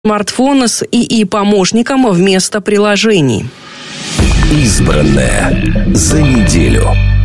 Смартфоны с ИИ-помощником вместо приложений. Избранное за неделю.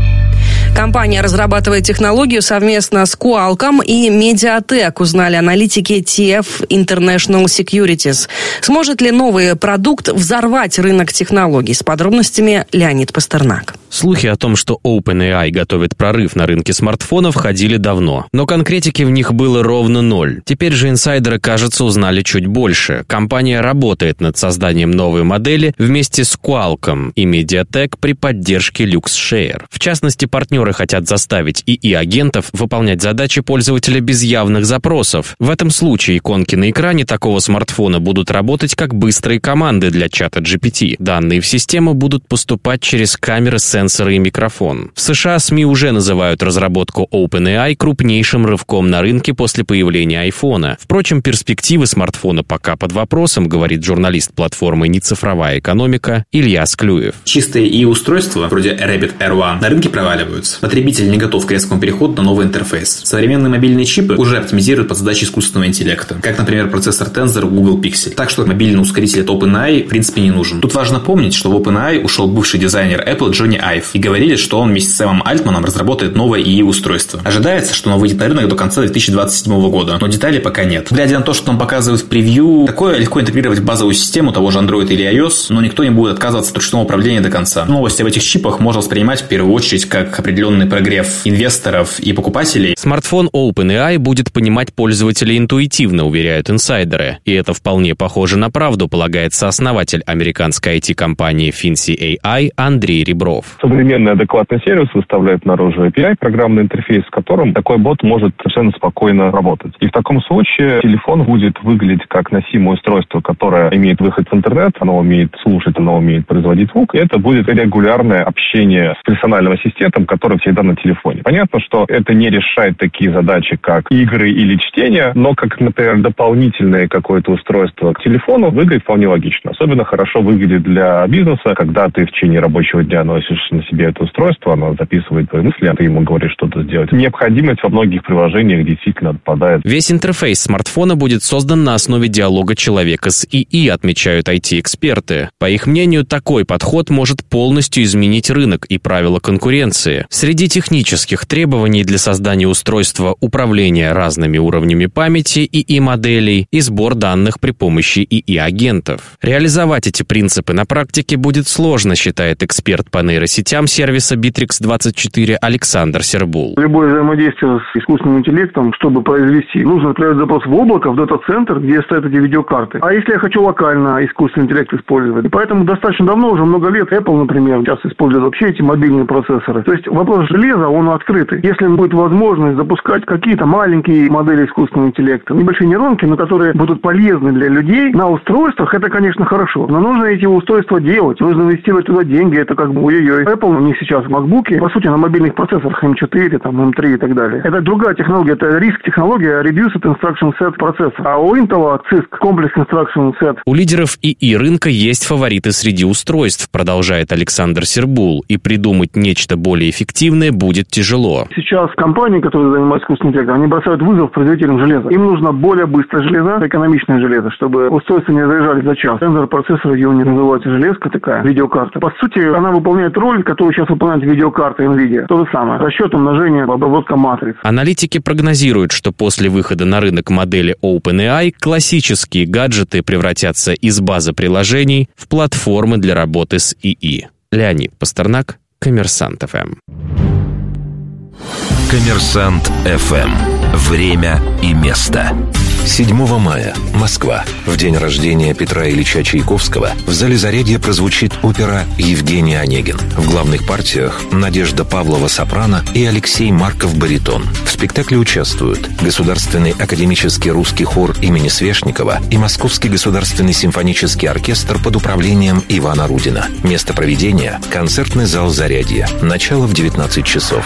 Компания разрабатывает технологию совместно с Qualcomm и Mediatek, узнали аналитики TF International Securities. Сможет ли новый продукт взорвать рынок технологий? С подробностями Леонид Пастернак. Слухи о том, что OpenAI готовит прорыв на рынке смартфонов, ходили давно. Но конкретики в них было ровно ноль. Теперь же инсайдеры, кажется, узнали чуть больше. Компания работает над созданием новой модели вместе с Qualcomm и Mediatek при поддержке LuxShare. В частности, партнеры хотят заставить ИИ-агентов выполнять задачи пользователя без явных запросов. В этом случае иконки на экране такого смартфона будут работать как быстрые команды для чата GPT. Данные в систему будут поступать через камеры, сенсоры и микрофон. В США СМИ уже называют разработку OpenAI крупнейшим рывком на рынке после появления айфона. Впрочем, перспективы смартфона пока под вопросом, говорит журналист платформы «Нецифровая экономика» Илья Склюев. Чистые ИИ-устройства, вроде Rabbit R1, на рынке проваливаются. Потребитель не готов к резкому переходу на новый интерфейс. Современные мобильные чипы уже оптимизируют под задачи искусственного интеллекта, как, например, процессор Tensor Google Pixel. Так что мобильный ускоритель от OpenAI в принципе не нужен. Тут важно помнить, что в OpenAI ушел бывший дизайнер Apple Джонни Айв, и говорили, что он вместе с Сэмом Альтманом разработает новое ИИ-устройство. Ожидается, что оно выйдет на рынок до конца 2027 года, но деталей пока нет. Глядя на то, что нам показывают в превью, такое легко интегрировать в базовую систему того же Android или iOS, но никто не будет отказываться от ручного управления до конца. Новости об этих чипах можно воспринимать в первую очередь как определенный прогрев инвесторов и покупателей. Смартфон OpenAI будет понимать пользователя интуитивно, уверяют инсайдеры. И это вполне похоже на правду, полагает сооснователь американской IT-компании Fincy AI Андрей Ребров. Современный адекватный сервис выставляет наружу API, программный интерфейс, с которым такой бот может совершенно спокойно работать. И в таком случае телефон будет выглядеть как носимое устройство, которое имеет выход в интернет, оно умеет слушать, оно умеет производить звук, и это будет регулярное общение с персональным ассистентом, который всегда на телефоне. Понятно, что это не решает такие задачи, как игры или чтение, но как, например, дополнительное какое-то устройство к телефону выглядит вполне логично. Особенно хорошо выглядит для бизнеса, когда ты в течение рабочего дня носишь на себе это устройство, оно записывает твои мысли, а ты ему говоришь что-то сделать. Необходимость во многих приложениях действительно отпадает. Весь интерфейс смартфона будет создан на основе диалога человека с ИИ, отмечают IT-эксперты. По их мнению, такой подход может полностью изменить рынок и правила конкуренции. Среди технических требований для создания устройства управления разными уровнями памяти ИИ-моделей и сбор данных при помощи ИИ-агентов. Реализовать эти принципы на практике будет сложно, считает эксперт по нейросетям сервиса Bittrex24 Александр Сербул. Любое взаимодействие с искусственным интеллектом, чтобы произвести, нужно отправить запрос в облако, в дата-центр, где стоят эти видеокарты. А если я хочу локально искусственный интеллект использовать? И поэтому достаточно давно, уже много лет, Apple, например, сейчас использует вообще эти мобильные процессоры. То есть вопрос железа, он открытый. Если будет возможность запускать какие-то маленькие модели искусственного интеллекта, небольшие нейронки, но которые будут полезны для людей на устройствах, это, конечно, хорошо. Но нужно эти устройства делать, нужно инвестировать туда деньги, это как бы ой-ой-ой. Apple у них сейчас MacBook'и, по сути, на мобильных процессорах M4, там, M3 и так далее. Это другая технология, это RISC-технология, Reduced Instruction Set процессор. А у Intel CISC, Complex Instruction Set. У лидеров ИИ рынка есть фавориты среди устройств, продолжает Александр Сербул, и придумать нечто более эффективное будет тяжело. Сейчас компании, которые занимаются искусственным интеллектом, они бросают вызов производителям железа. Им нужно более быстрое железо, экономичное железо, чтобы устройства не заряжались за час. Сенсор процессора, его не называется железка такая, видеокарта. По сути, она выполняет роль, которую сейчас выполняет видеокарта NVIDIA. То же самое. Расчет, умножение, обработка матриц. Аналитики прогнозируют, что после выхода на рынок модели OpenAI классические гаджеты превратятся из базы приложений в платформы для работы с ИИ. Леонид Пастернак, Коммерсант ФМ. Коммерсант ФМ. Время и место. 7 мая. Москва. В день рождения Петра Ильича Чайковского в зале «Зарядье» прозвучит опера «Евгений Онегин». В главных партиях Надежда Павлова сопрано и Алексей Марков баритон. В спектакле участвуют Государственный академический русский хор имени Свешникова и Московский государственный симфонический оркестр под управлением Ивана Рудина. Место проведения – концертный зал «Зарядье». Начало в 19 часов.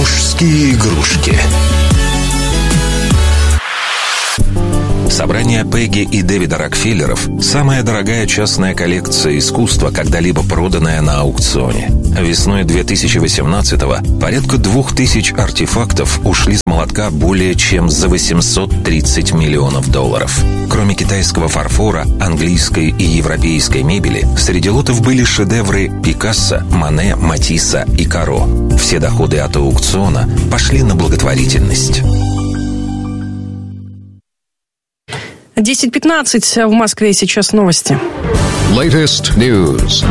Мужские игрушки. Собрание Пегги и Дэвида Рокфеллеров самая дорогая частная коллекция искусства, когда-либо проданная на аукционе. Весной 2018-го порядка 2000 артефактов ушли с молотка более чем за $830 миллионов. Кроме китайского фарфора, английской и европейской мебели, среди лотов были шедевры Пикассо, Мане, Матисса и Каро. Все доходы от аукциона пошли на благотворительность. 10:15 в Москве, сейчас новости. Latest news.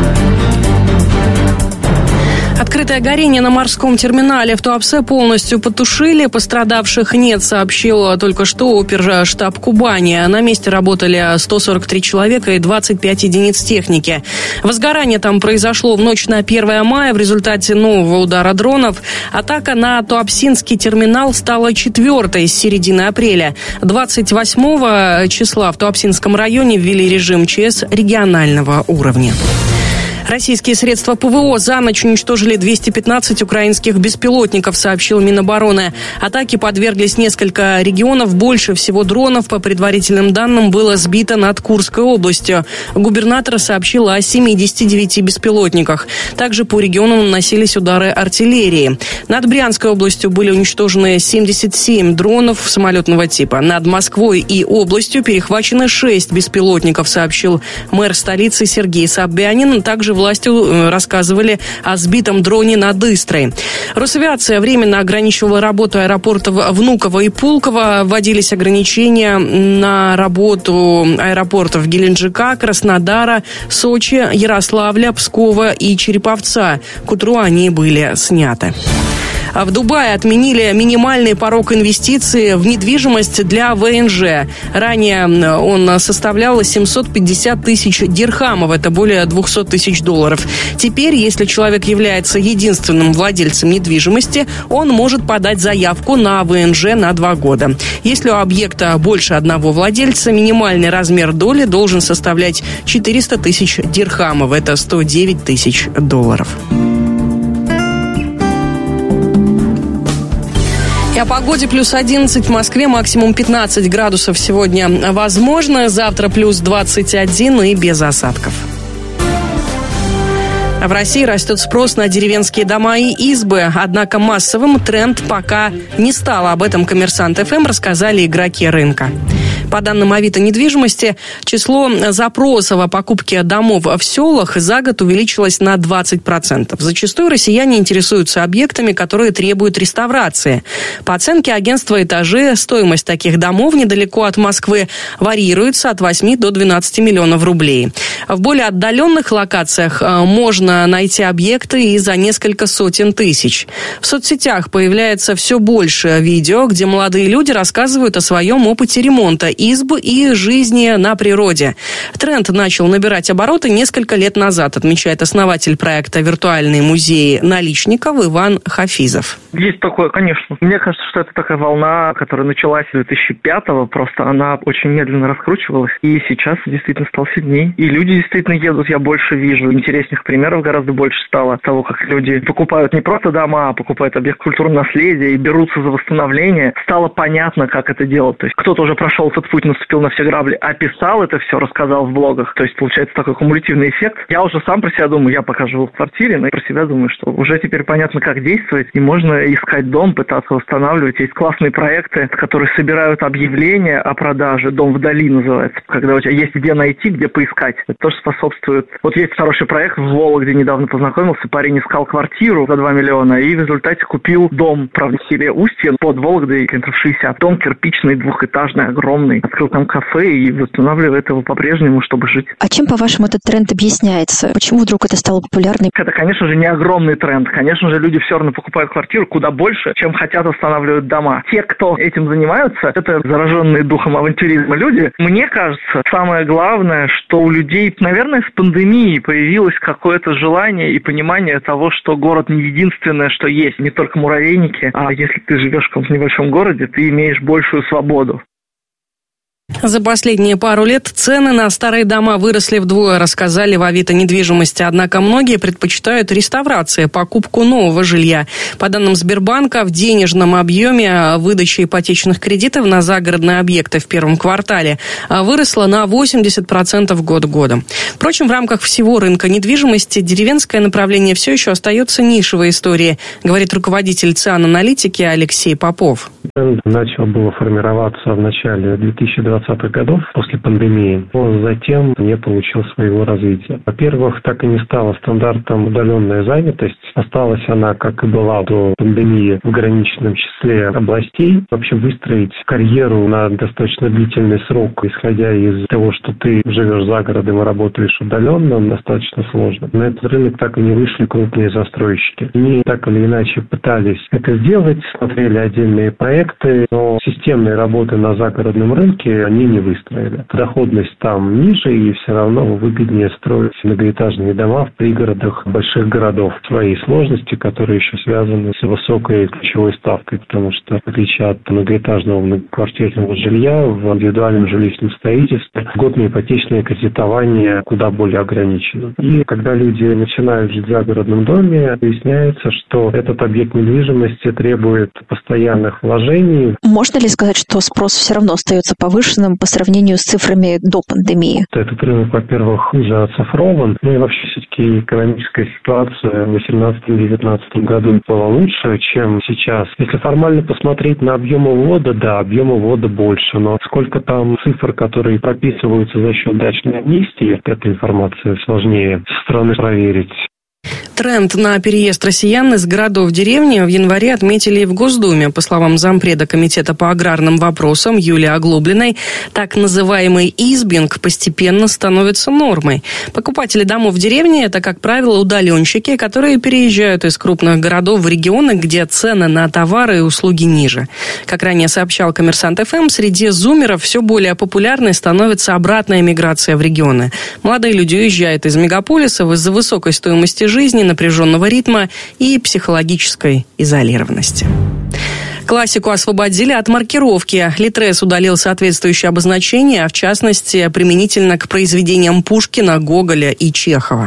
Открытое горение на морском терминале в Туапсе полностью потушили. Пострадавших нет, сообщил только что оперштаб Кубани. На месте работали 143 человека и 25 единиц техники. Возгорание там произошло в ночь на 1 мая в результате нового удара дронов. Атака на туапсинский терминал стала 4-й с середины апреля. 28 числа в Туапсинском районе ввели режим ЧС регионального уровня. Российские средства ПВО за ночь уничтожили 215 украинских беспилотников, сообщил Минобороны. Атаке подверглись несколько регионов. Больше всего дронов, по предварительным данным, было сбито над Курской областью. Губернатор сообщил о 79 беспилотниках. Также по региону наносились удары артиллерии. Над Брянской областью были уничтожены 77 дронов самолетного типа. Над Москвой и областью перехвачены 6 беспилотников, сообщил мэр столицы Сергей Собянин. Также власти рассказывали о сбитом дроне над Истрой. Росавиация временно ограничивала работу аэропортов Внуково и Пулково. Вводились ограничения на работу аэропортов Геленджика, Краснодара, Сочи, Ярославля, Пскова и Череповца. К утру они были сняты. В Дубае отменили минимальный порог инвестиций в недвижимость для ВНЖ. Ранее он составлял 750 тысяч дирхамов, это более $200 тысяч. Теперь, если человек является единственным владельцем недвижимости, он может подать заявку на ВНЖ на 2 года. Если у объекта больше одного владельца, минимальный размер доли должен составлять 400 тысяч дирхамов, это $109 тысяч. И о погоде: плюс 11 в Москве, максимум 15 градусов сегодня возможно. Завтра плюс 21 и без осадков. В России растет спрос на деревенские дома и избы, однако массовым тренд пока не стал. Об этом «Коммерсант ФМ» рассказали игроки рынка. По данным Авито недвижимости, число запросов о покупке домов в селах за год увеличилось на 20%. Зачастую россияне интересуются объектами, которые требуют реставрации. По оценке агентства «Этажи», стоимость таких домов недалеко от Москвы варьируется от 8 до 12 миллионов рублей. В более отдаленных локациях можно найти объекты и за несколько сотен тысяч. В соцсетях появляется все больше видео, где молодые люди рассказывают о своем опыте ремонта изб и жизни на природе. Тренд начал набирать обороты несколько лет назад, отмечает основатель проекта «Виртуальные музеи» наличников Иван Хафизов. Есть такое, конечно. Мне кажется, что это такая волна, которая началась с 2005-го, просто она очень медленно раскручивалась, и сейчас действительно стал сильней. И люди действительно едут, я больше вижу. Интересных примеров гораздо больше стало того, как люди покупают не просто дома, а покупают объект культурного наследия и берутся за восстановление. Стало понятно, как это делать. То есть кто-то уже прошел этот путь, наступил на все грабли, описал это все, рассказал в блогах. То есть получается такой кумулятивный эффект. Я уже сам про себя думаю, я пока живу в квартире, но про себя думаю, что уже теперь понятно, как действовать, и можно искать дом, пытаться восстанавливать. Есть классные проекты, которые собирают объявления о продаже. «Дом вдали» называется. Когда у тебя есть где найти, где поискать. Это тоже способствует. Вот есть хороший проект в Вологде, недавно познакомился. Парень искал квартиру за 2 миллиона и в результате купил дом, правда, в селе Устье, под Вологдой, километров 60. Дом кирпичный, двухэтажный, огромный. Открыл там кафе и восстанавливает его по-прежнему, чтобы жить. А чем, по-вашему, этот тренд объясняется? Почему вдруг это стало популярным? Это, конечно же, не огромный тренд. Конечно же, люди все равно покупают квартиру куда больше, чем хотят восстанавливать дома. Те, кто этим занимаются, это зараженные духом авантюризма люди. Мне кажется, самое главное, что у людей, наверное, с пандемией появилось какое-то желание и понимание того, что город не единственное, что есть. Не только муравейники, а если ты живешь в каком-то небольшом городе, ты имеешь большую свободу. За последние пару лет цены на старые дома выросли вдвое, рассказали в Авито недвижимости. Однако многие предпочитают реставрации, покупку нового жилья. По данным Сбербанка, в денежном объеме выдача ипотечных кредитов на загородные объекты в первом квартале выросла на 80% год к году. Впрочем, в рамках всего рынка недвижимости деревенское направление все еще остается нишевой историей, говорит руководитель ЦИАН-аналитики Алексей Попов. Тренд начал было формироваться в начале 2020-х годов после пандемии, но затем не получил своего развития. Во-первых, так и не стала стандартом удаленная занятость. Осталась она, как и была до пандемии, в ограниченном числе областей. Вообще выстроить карьеру на достаточно длительный срок, исходя из того, что ты живешь за городом и работаешь удаленно, достаточно сложно. На этот рынок так и не вышли крупные застройщики. Они так или иначе пытались это сделать, смотрели отдельные проекты, но системной работы на загородном рынке они не выстроили. Доходность там ниже, и все равно выгоднее строить многоэтажные дома в пригородах больших городов. Свои сложности, которые еще связаны с высокой ключевой ставкой, потому что, в отличие от многоэтажного многоквартирного жилья, в индивидуальном жилищном строительстве льготное ипотечное кредитование куда более ограничено. И когда люди начинают жить в загородном доме, выясняется, что этот объект недвижимости требует постоянных вложений. Можно ли сказать, что спрос все равно остается повышенным по сравнению с цифрами до пандемии? Этот рынок, во-первых, уже оцифрован, и вообще все-таки экономическая ситуация в 2018-2019 году была лучше, чем сейчас. Если формально посмотреть на объемы ввода, да, объемы ввода больше, но сколько там цифр, которые прописываются за счет дачной амнистии, эта информация сложнее со стороны проверить. Тренд на переезд россиян из городов в деревни в январе отметили и в Госдуме. По словам зампреда Комитета по аграрным вопросам Юлии Оглоблиной, так называемый избинг постепенно становится нормой. Покупатели домов в деревне – это, как правило, удаленщики, которые переезжают из крупных городов в регионы, где цены на товары и услуги ниже. Как ранее сообщал Коммерсант ФМ, среди зумеров все более популярной становится обратная миграция в регионы. Молодые люди уезжают из мегаполисов из-за высокой стоимости жизни, напряженного ритма и психологической изолированности. Классику освободили от маркировки. Литрес удалил соответствующее обозначение, а в частности, применительно к произведениям Пушкина, Гоголя и Чехова.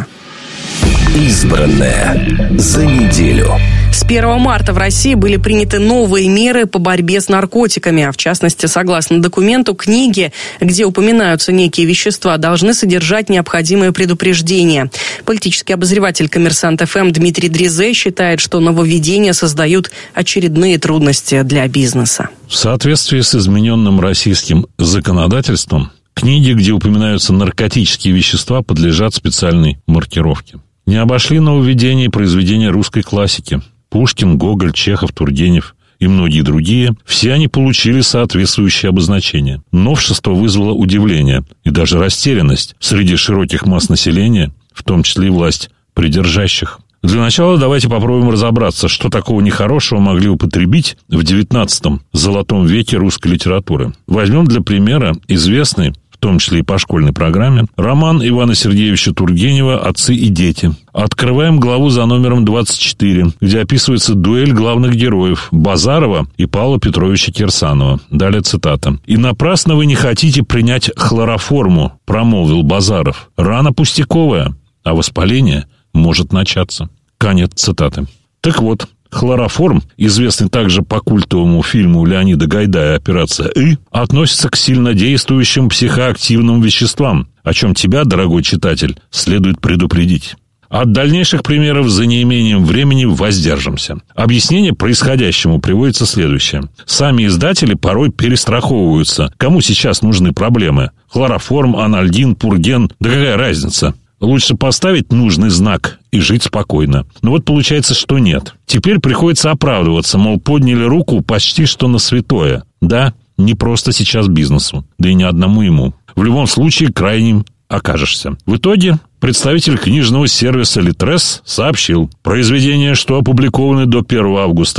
Избранное за неделю. С 1 марта в России были приняты новые меры по борьбе с наркотиками. А в частности, согласно документу, книги, где упоминаются некие вещества, должны содержать необходимые предупреждения. Политический обозреватель «Коммерсант ФМ» Дмитрий Дрезе считает, что нововведения создают очередные трудности для бизнеса. В соответствии с измененным российским законодательством, книги, где упоминаются наркотические вещества, подлежат специальной маркировке. Не обошли нововведения произведения русской классики. Пушкин, Гоголь, Чехов, Тургенев и многие другие, все они получили соответствующее обозначение. Новшество вызвало удивление и даже растерянность среди широких масс населения, в том числе и власть придержащих. Для начала давайте попробуем разобраться, что такого нехорошего могли употребить в XIX золотом веке русской литературы. Возьмем для примера известный, в том числе и по школьной программе, роман Ивана Сергеевича Тургенева «Отцы и дети». Открываем главу за номером 24, где описывается дуэль главных героев Базарова и Павла Петровича Кирсанова. Далее цитата. «И напрасно вы не хотите принять хлороформу, промолвил Базаров. Рана пустяковая, а воспаление может начаться». Конец цитаты. Так вот, хлороформ, известный также по культовому фильму Леонида Гайдая «Операция И», относится к сильнодействующим психоактивным веществам, о чем тебя, дорогой читатель, следует предупредить. От дальнейших примеров за неимением времени воздержимся. Объяснение происходящему приводится следующее. Сами издатели порой перестраховываются. Кому сейчас нужны проблемы? Хлороформ, анальгин, пурген, да какая разница? Лучше поставить нужный знак и жить спокойно. Но вот получается, что нет. Теперь приходится оправдываться, мол, подняли руку почти что на святое. Да, не просто сейчас бизнесу, да и не одному ему. В любом случае, крайним окажешься. В итоге представитель книжного сервиса «Литрес» сообщил, произведения, что опубликованы до 1 августа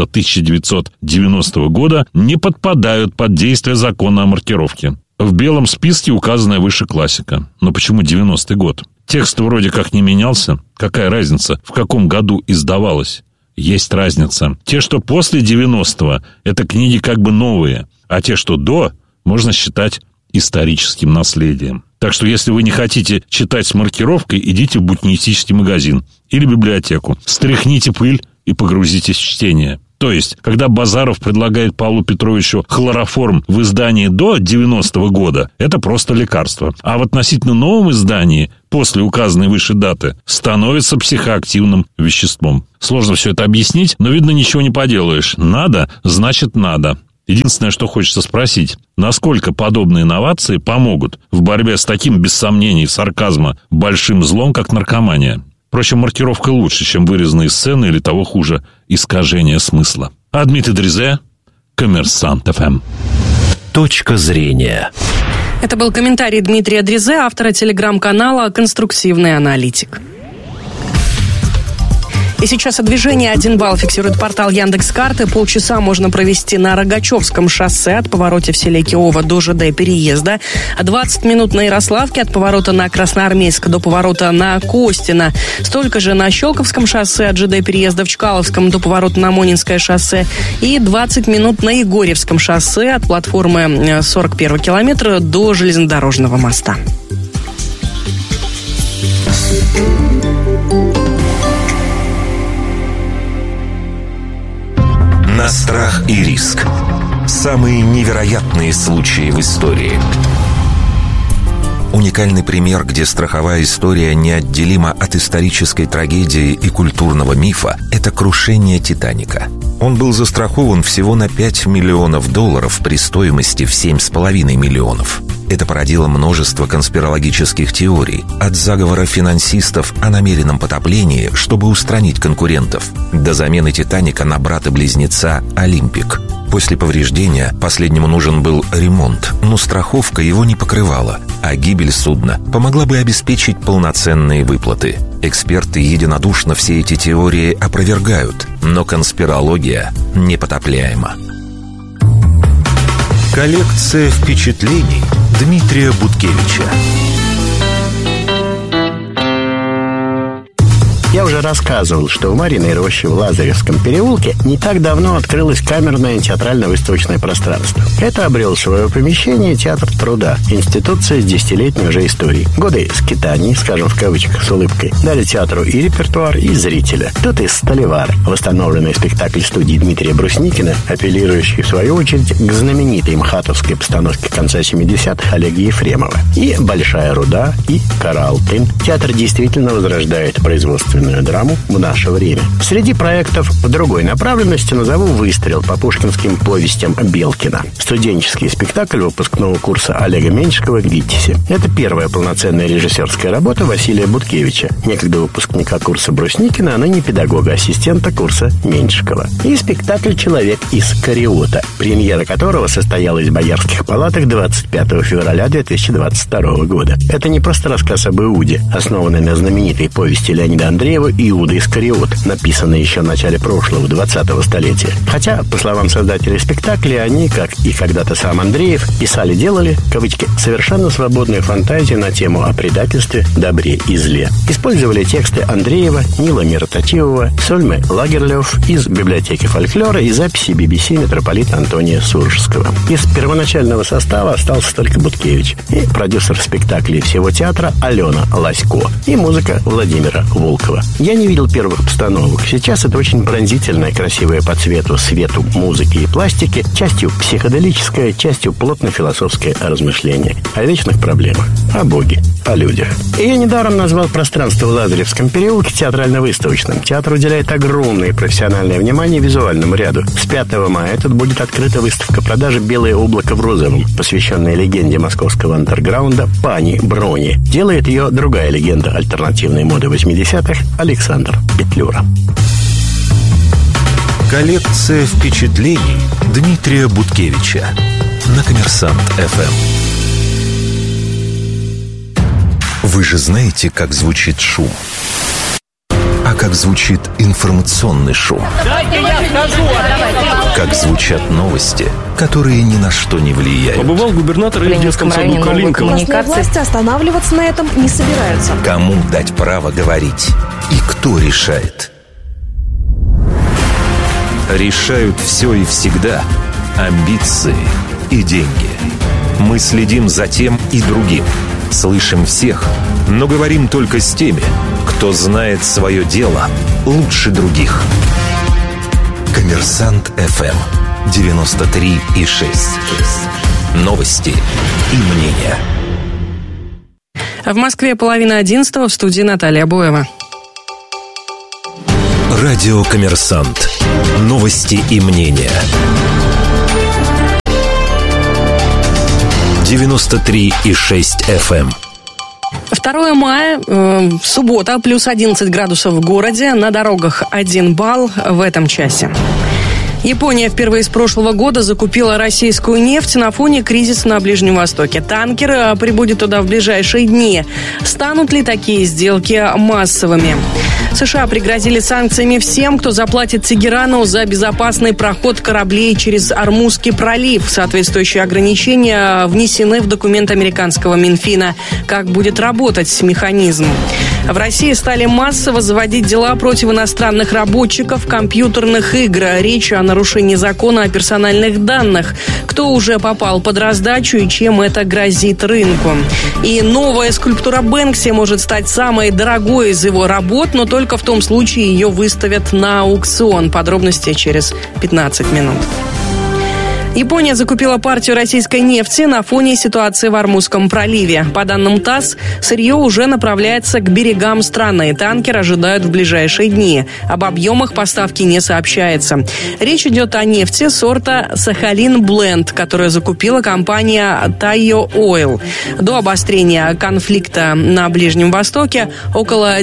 1990 года, не подпадают под действие закона о маркировке. В белом списке указанная выше классика. Но почему 90-й год? Текст вроде как не менялся. Какая разница, в каком году издавалось? Есть разница. Те, что после 90-го, это книги как бы новые, а те, что до, можно считать историческим наследием. Так что, если вы не хотите читать с маркировкой, идите в букинистический магазин или библиотеку. Стряхните пыль и погрузитесь в чтение. То есть, когда Базаров предлагает Павлу Петровичу хлороформ в издании до 90-го года, это просто лекарство. А в относительно новом издании, после указанной выше даты, становится психоактивным веществом. Сложно все это объяснить, но, видно, ничего не поделаешь. Надо, значит надо. Единственное, что хочется спросить, насколько подобные инновации помогут в борьбе с таким, без сомнений, сарказма, большим злом, как наркомания? Впрочем, маркировка лучше, чем вырезанные сцены или, того хуже, искажение смысла. А Дмитрий Дрезе, Коммерсант ФМ. Точка зрения. Это был комментарий Дмитрия Дрезе, автора телеграм-канала «Конструктивный аналитик». И сейчас о движении 1 балл фиксирует портал Яндекс.Карты. Полчаса можно провести на Рогачевском шоссе от поворота в селе Киово до ЖД переезда. 20 минут на Ярославке от поворота на Красноармейск до поворота на Костина. Столько же на Щелковском шоссе от ЖД переезда в Чкаловском до поворота на Монинское шоссе. И 20 минут на Егорьевском шоссе от платформы 41 километра до железнодорожного моста. На страх и риск. Самые невероятные случаи в истории. Уникальный пример, где страховая история неотделима от исторической трагедии и культурного мифа, это крушение «Титаника». Он был застрахован всего на $5 миллионов при стоимости в 7,5 миллионов. Это породило множество конспирологических теорий, от заговора финансистов о намеренном потоплении, чтобы устранить конкурентов, до замены «Титаника» на брата-близнеца «Олимпик». После повреждения последнему нужен был ремонт, но страховка его не покрывала, а гибель судна помогла бы обеспечить полноценные выплаты. Эксперты единодушно все эти теории опровергают, но конспирология непотопляема. Коллекция впечатлений Дмитрия Буткевича. Я уже рассказывал, что в Мариной роще в Лазаревском переулке не так давно открылось камерное театрально-выставочное пространство. Это обрел свое помещение Театр труда, институция с 10-летней уже историей. Годы скитаний, скажем в кавычках с улыбкой, дали театру и репертуар, и зрителя. Тут и «Сталевар», восстановленный спектакль студии Дмитрия Брусникина, апеллирующий в свою очередь к знаменитой мхатовской постановке конца 70-х Олега Ефремова. И «Большая руда», и «Каралтин». Театр действительно возрождает производственную драму в наше время. Среди проектов в другой направленности назову «Выстрел» по пушкинским повестям Белкина. Студенческий спектакль выпускного курса Олега Меньшикова «Витязи». Это первая полноценная режиссерская работа Василия Буткевича, некогда выпускника курса Брусникина, а ныне педагога-ассистента курса Меньшикова. И спектакль «Человек из Кариота», премьера которого состоялась в Боярских палатах 25 февраля 2022 года. Это не просто рассказ об Иуде, основанный на знаменитой повести Леонида Андреева «Иуда Искариот», написанной еще в начале прошлого, 20-го столетия. Хотя, по словам создателей спектакля, они, как и когда-то сам Андреев, писали-делали, кавычки, совершенно свободную фантазию на тему о предательстве, добре и зле. Использовали тексты Андреева, Нила Мироточивого, Сольмы Лагерлёв из библиотеки фольклора и записи BBC митрополита Антония Суржского. Из первоначального состава остался только Буткевич и продюсер спектаклей всего театра Алена Ласько и музыка Владимира Волкова. Я не видел первых постановок. Сейчас это очень пронзительное, красивое по цвету, свету, музыке и пластике, частью психоделическое, частью плотно-философское размышление о вечных проблемах, о Боге, о людях. И я недаром назвал пространство в Лазаревском переулке театрально-выставочным. Театр уделяет огромное профессиональное внимание визуальному ряду. С 5 мая тут будет открыта выставка продажи «Белое облако в розовом», посвященная легенде московского андерграунда Пани Брони. Делает ее другая легенда альтернативной моды 80-х Александр Петлюра. Коллекция впечатлений Дмитрия Буткевича на Коммерсант ФМ. Вы же знаете, как звучит шум? А как звучит информационный шум? Дайте я скажу! Как звучат новости, которые ни на что не влияют? Побывал губернатор в детском саду Калинкова. Местные власти останавливаться на этом не собираются. Кому дать право говорить? И кто решает? Решают все и всегда амбиции и деньги. Мы следим за тем и другим. Слышим всех, но говорим только с теми, кто знает свое дело лучше других. Коммерсант ФМ 93,6. Новости и мнения. В Москве 10:30, в студии Наталья Боева. Радио «Коммерсант». Новости и мнения. 93,6 FM. 2 мая, суббота, плюс 11 градусов в городе, на дорогах 1 балл в этом часе. Япония впервые с прошлого года закупила российскую нефть на фоне кризиса на Ближнем Востоке. Танкер прибудет туда в ближайшие дни. Станут ли такие сделки массовыми? США пригрозили санкциями всем, кто заплатит Тегерану за безопасный проход кораблей через Ормузский пролив. Соответствующие ограничения внесены в документ американского Минфина. Как будет работать механизм? В России стали массово заводить дела против иностранных рабочих компьютерных игр. Речь о нарушении закона о персональных данных. Кто уже попал под раздачу и чем это грозит рынку? И новая скульптура Бэнкси может стать самой дорогой из его работ, но только в том случае ее выставят на аукцион. Подробности через 15 минут. Япония закупила партию российской нефти на фоне ситуации в Ормузском проливе. По данным ТАСС, сырье уже направляется к берегам страны. Танкер ожидают в ближайшие дни. Об объемах поставки не сообщается. Речь идет о нефти сорта «Сахалин Бленд», которую закупила компания Taiyo Oil. До обострения конфликта на Ближнем Востоке около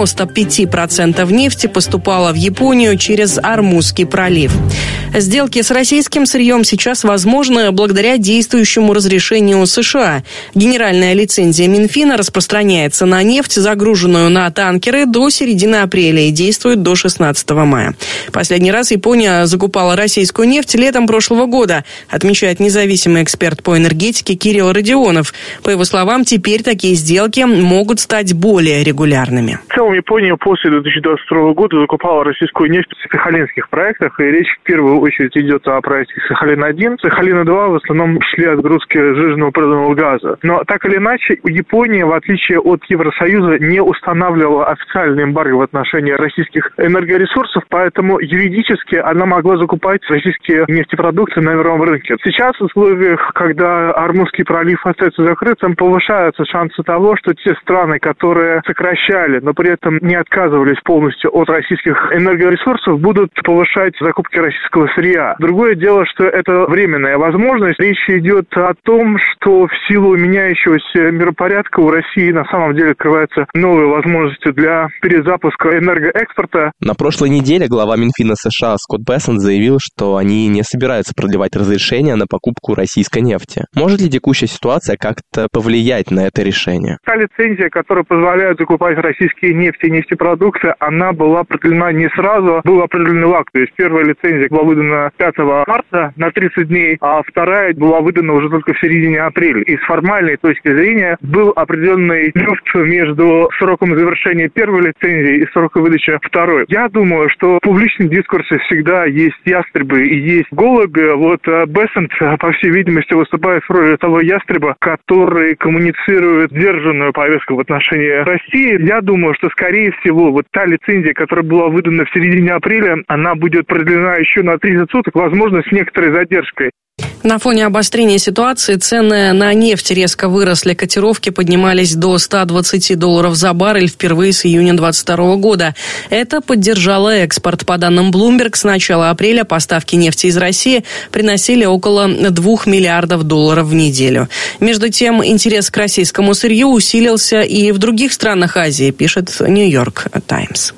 95% нефти поступало в Японию через Ормузский пролив. Сделки с российским сырьем сейчас возможны благодаря действующему разрешению США. Генеральная лицензия Минфина распространяется на нефть, загруженную на танкеры, до середины апреля и действует до 16 мая. Последний раз Япония закупала российскую нефть летом прошлого года, отмечает независимый эксперт по энергетике Кирилл Родионов. По его словам, теперь такие сделки могут стать более регулярными. В целом Япония после 2022 года закупала российскую нефть в сахалинских проектах, и речь в первую очередь идет о проекте Сахалин-1. Сахалин-2 в основном шли отгрузки сжиженного природного газа. Но так или иначе, Япония, в отличие от Евросоюза, не устанавливала официальный эмбарго в отношении российских энергоресурсов, поэтому юридически она могла закупать российские нефтепродукты на мировом рынке. Сейчас в условиях, когда Ормузский пролив остается закрытым, повышаются шансы того, что те страны, которые сокращали, но при этом не отказывались полностью от российских энергоресурсов, будут повышать закупки российского сырья. Другое дело, что это временная возможность. Речь идет о том, что в силу меняющегося миропорядка у России на самом деле открываются новые возможности для перезапуска энергоэкспорта. На прошлой неделе глава Минфина США Скотт Бессент заявил, что они не собираются продлевать разрешение на покупку российской нефти. Может ли текущая ситуация как-то повлиять на это решение? Та лицензия, которая позволяет закупать российские нефти и нефтепродукты, она была продлена не сразу, был определенный лаг. То есть первая лицензия была выдана 5 марта на 30 дней, а вторая была выдана уже только в середине апреля. И с формальной точки зрения был определенный люфт между сроком завершения первой лицензии и сроком выдачи второй. Я думаю, что в публичном дискурсе всегда есть ястребы и есть голуби. Вот Бессент, по всей видимости, выступает в роли того ястреба, который коммуницирует сдержанную повестку в отношении России. Я думаю, что, скорее всего, вот та лицензия, которая была выдана в середине апреля, она будет продлена еще на 30 суток, возможно, с некоторой задержкой. На фоне обострения ситуации цены на нефть резко выросли. Котировки поднимались до $120 за баррель впервые с июня 2022 года. Это поддержало экспорт. По данным Bloomberg, с начала апреля поставки нефти из России приносили около $2 миллиардов в неделю. Между тем, интерес к российскому сырью усилился и в других странах Азии, пишет Нью-Йорк Таймс.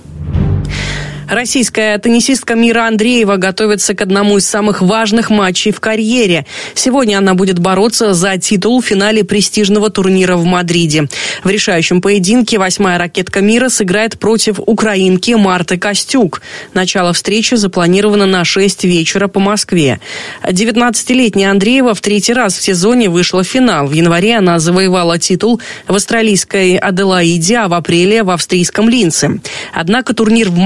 Российская теннисистка Мира Андреева готовится к одному из самых важных матчей в карьере. Сегодня она будет бороться за титул в финале престижного турнира в Мадриде. В решающем поединке 8-я ракетка мира сыграет против украинки Марты Костюк. Начало встречи запланировано на 6 вечера по Москве. 19-летняя Андреева в третий раз в сезоне вышла в финал. В январе она завоевала титул в австралийской Аделаиде, а в апреле в австрийском Линце. Однако турнир в Мадриде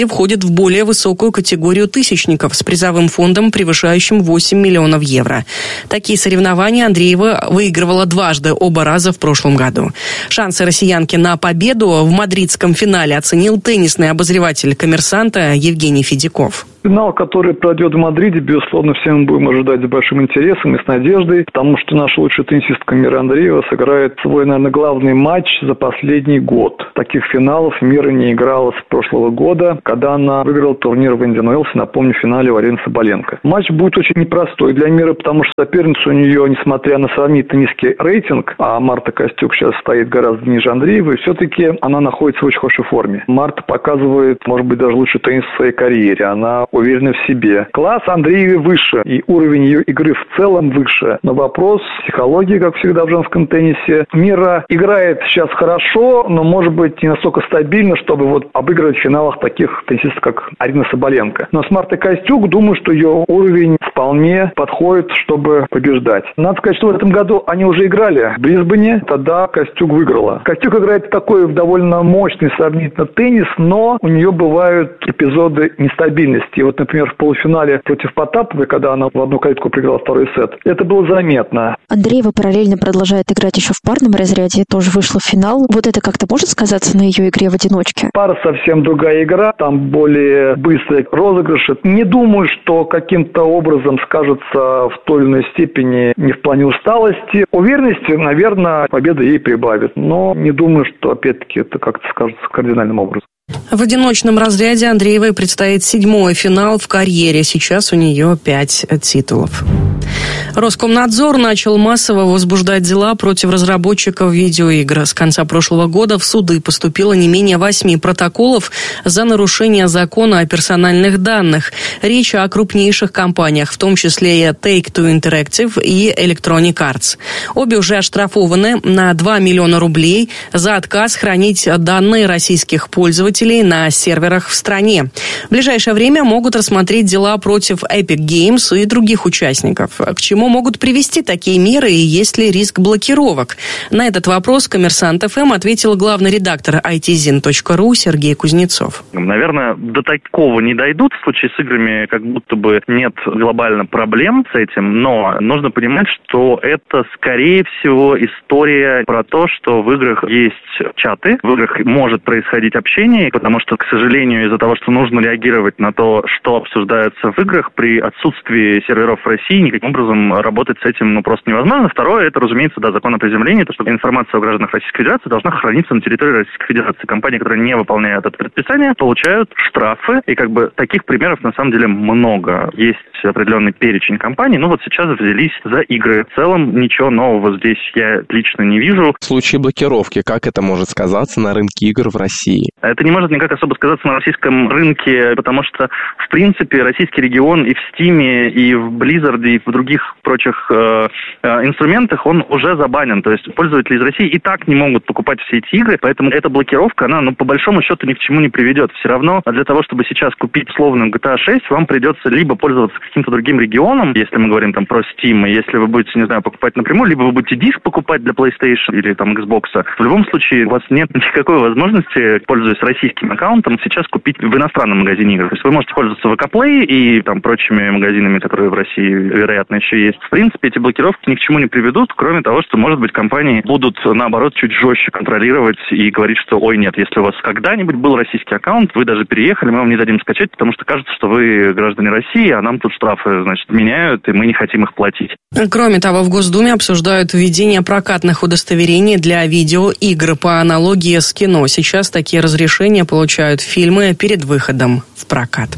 входит в более высокую категорию тысячников с призовым фондом, превышающим 8 миллионов евро. Такие соревнования Андреева выигрывала дважды, оба раза в прошлом году. Шансы россиянки на победу в мадридском финале оценил теннисный обозреватель «Коммерсанта» Евгений Федяков. Финал, который пройдет в Мадриде, безусловно, все мы будем ожидать с большим интересом и с надеждой, потому что наша лучшая теннисистка мира Андреева сыграет свой, наверное, главный матч за последний год. Таких финалов мира не играла с прошлого года, когда она выиграла турнир в Индиан Уэллсе, напомню, в финале у Арины Соболенко. Матч будет очень непростой для мира, потому что соперница у нее, несмотря на сравнительно низкий рейтинг, а Марта Костюк сейчас стоит гораздо ниже Андреевой, все-таки она находится в очень хорошей форме. Марта показывает, может быть, даже лучший теннис в своей карьере. Она уверена в себе. Класс Андреевой выше, и уровень ее игры в целом выше. Но вопрос психологии, как всегда в женском теннисе. Мира играет сейчас хорошо, но, может быть, не настолько стабильно, чтобы обыгрывать в финалах таких теннисистов, как Арина Соболенко. Но с Мартой Костюк, думаю, что ее уровень вполне подходит, чтобы побеждать. Надо сказать, что в этом году они уже играли в Брисбене, тогда Костюк выиграла. Костюк играет такой довольно мощный сравнительно теннис, но у нее бывают эпизоды нестабильности. И например, в полуфинале против Потаповой, когда она в одну калитку проиграла второй сет, это было заметно. Андреева параллельно продолжает играть еще в парном разряде, тоже вышла в финал. Это как-то может сказаться на ее игре в одиночке? Пара совсем другая игра, там более быстрые розыгрыши. Не думаю, что каким-то образом скажется в той или иной степени не в плане усталости. Уверенности, наверное, победа ей прибавит, но не думаю, что опять-таки это как-то скажется кардинальным образом. В одиночном разряде Андреевой предстоит 7-й финал в карьере. Сейчас у нее 5 титулов. Роскомнадзор начал массово возбуждать дела против разработчиков видеоигр. С конца прошлого года в суды поступило не менее 8 протоколов за нарушение закона о персональных данных. Речь о крупнейших компаниях, в том числе и Take-Two Interactive и Electronic Arts. Обе уже оштрафованы на 2 миллиона рублей за отказ хранить данные российских пользователей на серверах в стране. В ближайшее время могут рассмотреть дела против Epic Games и других участников. К чему могут привести такие меры и есть ли риск блокировок? На этот вопрос «Коммерсант ФМ» ответил главный редактор itzin.ru Сергей Кузнецов. Наверное, до такого не дойдут. В случае с играми как будто бы нет глобально проблем с этим, но нужно понимать, что это, скорее всего, история про то, что в играх есть чаты, в играх может происходить общение, потому что, к сожалению, из-за того, что нужно реагировать на то, что обсуждается в играх, при отсутствии серверов в России никаким образом работать с этим просто невозможно. Второе, это, разумеется, закон о приземлении, то, что информация о гражданах Российской Федерации должна храниться на территории Российской Федерации. Компании, которые не выполняют это предписание, получают штрафы, и таких примеров на самом деле много. Есть определенный перечень компаний, сейчас взялись за игры. В целом ничего нового здесь я лично не вижу. В случае блокировки, как это может сказаться на рынке игр в России? Это не может никак особо сказаться на российском рынке, потому что, в принципе, российский регион и в Steam, и в Blizzard, и в других прочих инструментах он уже забанен. То есть пользователи из России и так не могут покупать все эти игры, поэтому эта блокировка, она, по большому счету, ни к чему не приведет. Все равно для того, чтобы сейчас купить условно GTA 6, вам придется либо пользоваться каким-то другим регионом, если мы говорим про Steam, и если вы будете, покупать напрямую, либо вы будете диск покупать для PlayStation или Xbox. В любом случае, у вас нет никакой возможности, пользуясь российским аккаунтом, сейчас купить в иностранном магазине игр. То есть вы можете пользоваться VK Play и прочими магазинами, которые в России, вероятно, еще есть. В принципе, эти блокировки ни к чему не приведут, кроме того, что, может быть, компании будут, наоборот, чуть жестче контролировать и говорить, что, ой, нет, если у вас когда-нибудь был российский аккаунт, вы даже переехали, мы вам не дадим скачать, потому что кажется, что вы граждане России, а нам тут штрафы, меняют, и мы не хотим их платить. Кроме того, в Госдуме обсуждают введение прокатных удостоверений для видеоигр по аналогии с кино. Сейчас такие разрешения получают фильмы перед выходом в прокат.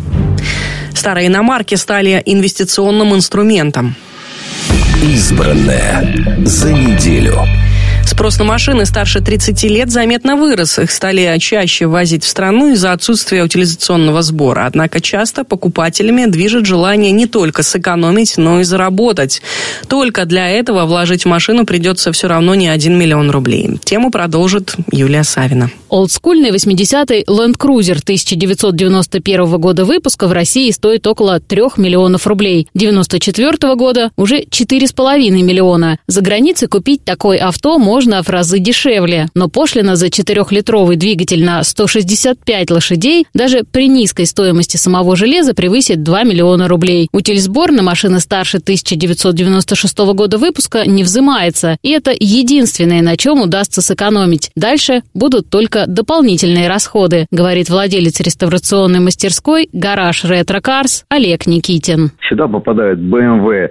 Старые иномарки стали инвестиционным инструментом. Избранное за неделю. Спрос на машины старше 30 лет заметно вырос. Их стали чаще ввозить в страну из-за отсутствия утилизационного сбора. Однако часто покупателями движет желание не только сэкономить, но и заработать. Только для этого вложить в машину придется все равно не 1 миллион рублей. Тему продолжит Юлия Савина. Олдскульный 80-й Land Cruiser 1991 года выпуска в России стоит около 3 миллионов рублей. 1994 года уже 4,5 миллиона. За границей купить такое авто можно возможно, в разы дешевле. Но пошлина за 4-литровый двигатель на 165 лошадей даже при низкой стоимости самого железа превысит 2 миллиона рублей. Утильсбор на машины старше 1996 года выпуска не взимается, и это единственное, на чем удастся сэкономить. Дальше будут только дополнительные расходы, говорит владелец реставрационной мастерской «Гараж Ретро Карс» Олег Никитин. Сюда попадают BMW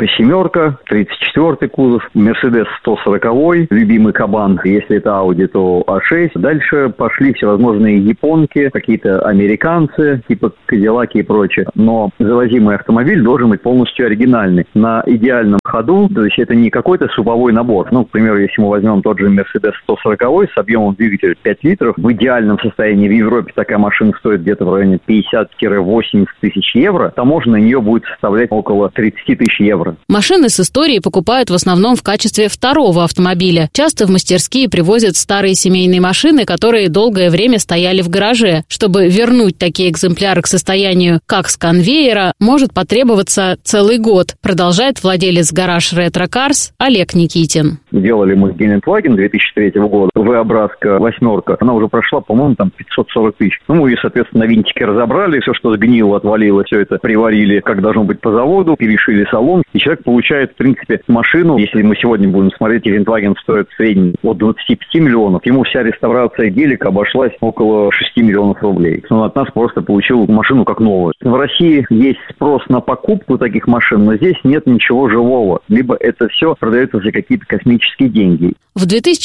5-7, 34-й кузов, Mercedes 140-й, любимый Кабан, если это Audi, то A6. Дальше пошли всевозможные японки, какие-то американцы, типа Кадиллаки и прочее. Но завозимый автомобиль должен быть полностью оригинальный. На идеальном ходу, то есть это не какой-то суповой набор. Ну, к примеру, если мы возьмем тот же Mercedes 140 с объемом двигателя 5 литров, в идеальном состоянии в Европе такая машина стоит где-то в районе 50-80 тысяч евро, таможня на нее будет составлять около 30 тысяч евро. Машины с историей покупают в основном в качестве второго автомобиля. Часто в мастерские привозят старые семейные машины, которые долгое время стояли в гараже. Чтобы вернуть такие экземпляры к состоянию, как с конвейера, может потребоваться целый год, продолжает владелец «Гараж Ретро Карс» Олег Никитин. Делали мы Гелендваген 2003 года, V-образка 8, она уже прошла, по-моему, там 540 тысяч. Ну, мы ее, соответственно, на винтики разобрали, все, что сгнило, отвалило, все это приварили, как должно быть по заводу, перешили салон, и человек получает, в принципе, машину. Если мы сегодня будем смотреть, Гелендваген стоит в среднем от 25 миллионов, ему вся реставрация гелика обошлась около 6 миллионов рублей. Он от нас просто получил машину как новую. В России есть спрос на покупку таких машин, но здесь нет ничего живого. Либо это все продается за какие-то космические деньги. В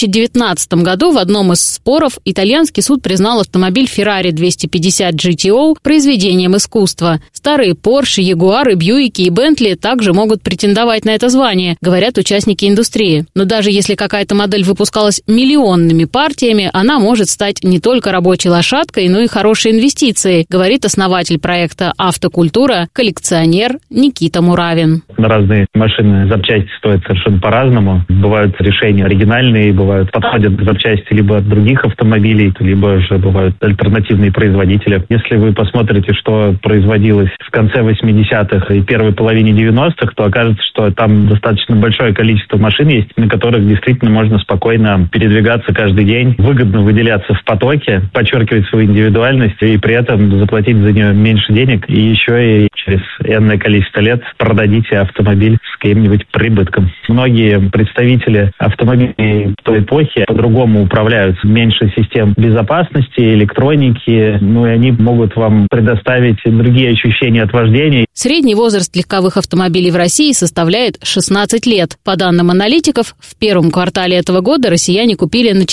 2019 году в одном из споров итальянский суд признал автомобиль Ferrari 250 GTO произведением искусства. Старые Porsche, Jaguar, Бьюики и Bentley также могут претендовать на это звание, говорят участники индустрии. Но даже если какая-то модель выпускалась миллионными партиями, она может стать не только рабочей лошадкой, но и хорошей инвестицией, говорит основатель проекта «Автокультура», коллекционер Никита Муравин. Разные машины, запчасти стоят совершенно по-разному. Бывают решения оригинальные, бывают подходят запчасти либо от других автомобилей, либо же бывают альтернативные производители. Если вы посмотрите, что производилось в конце 80-х и первой половине 90-х, то окажется, что там достаточно большое количество машин есть, на которых действительно можно спокойно передвигаться каждый день, выгодно выделяться в потоке, подчеркивать свою индивидуальность и при этом заплатить за нее меньше денег, и еще и через энное количество лет продадите автомобиль с каким-нибудь прибытком. Многие представители автомобилей той эпохи по-другому управляются. Меньше систем безопасности, электроники, и они могут вам предоставить другие ощущения от вождения. Средний возраст легковых автомобилей в России составляет 16 лет. По данным аналитиков, в первом квартале этого года россияне купили на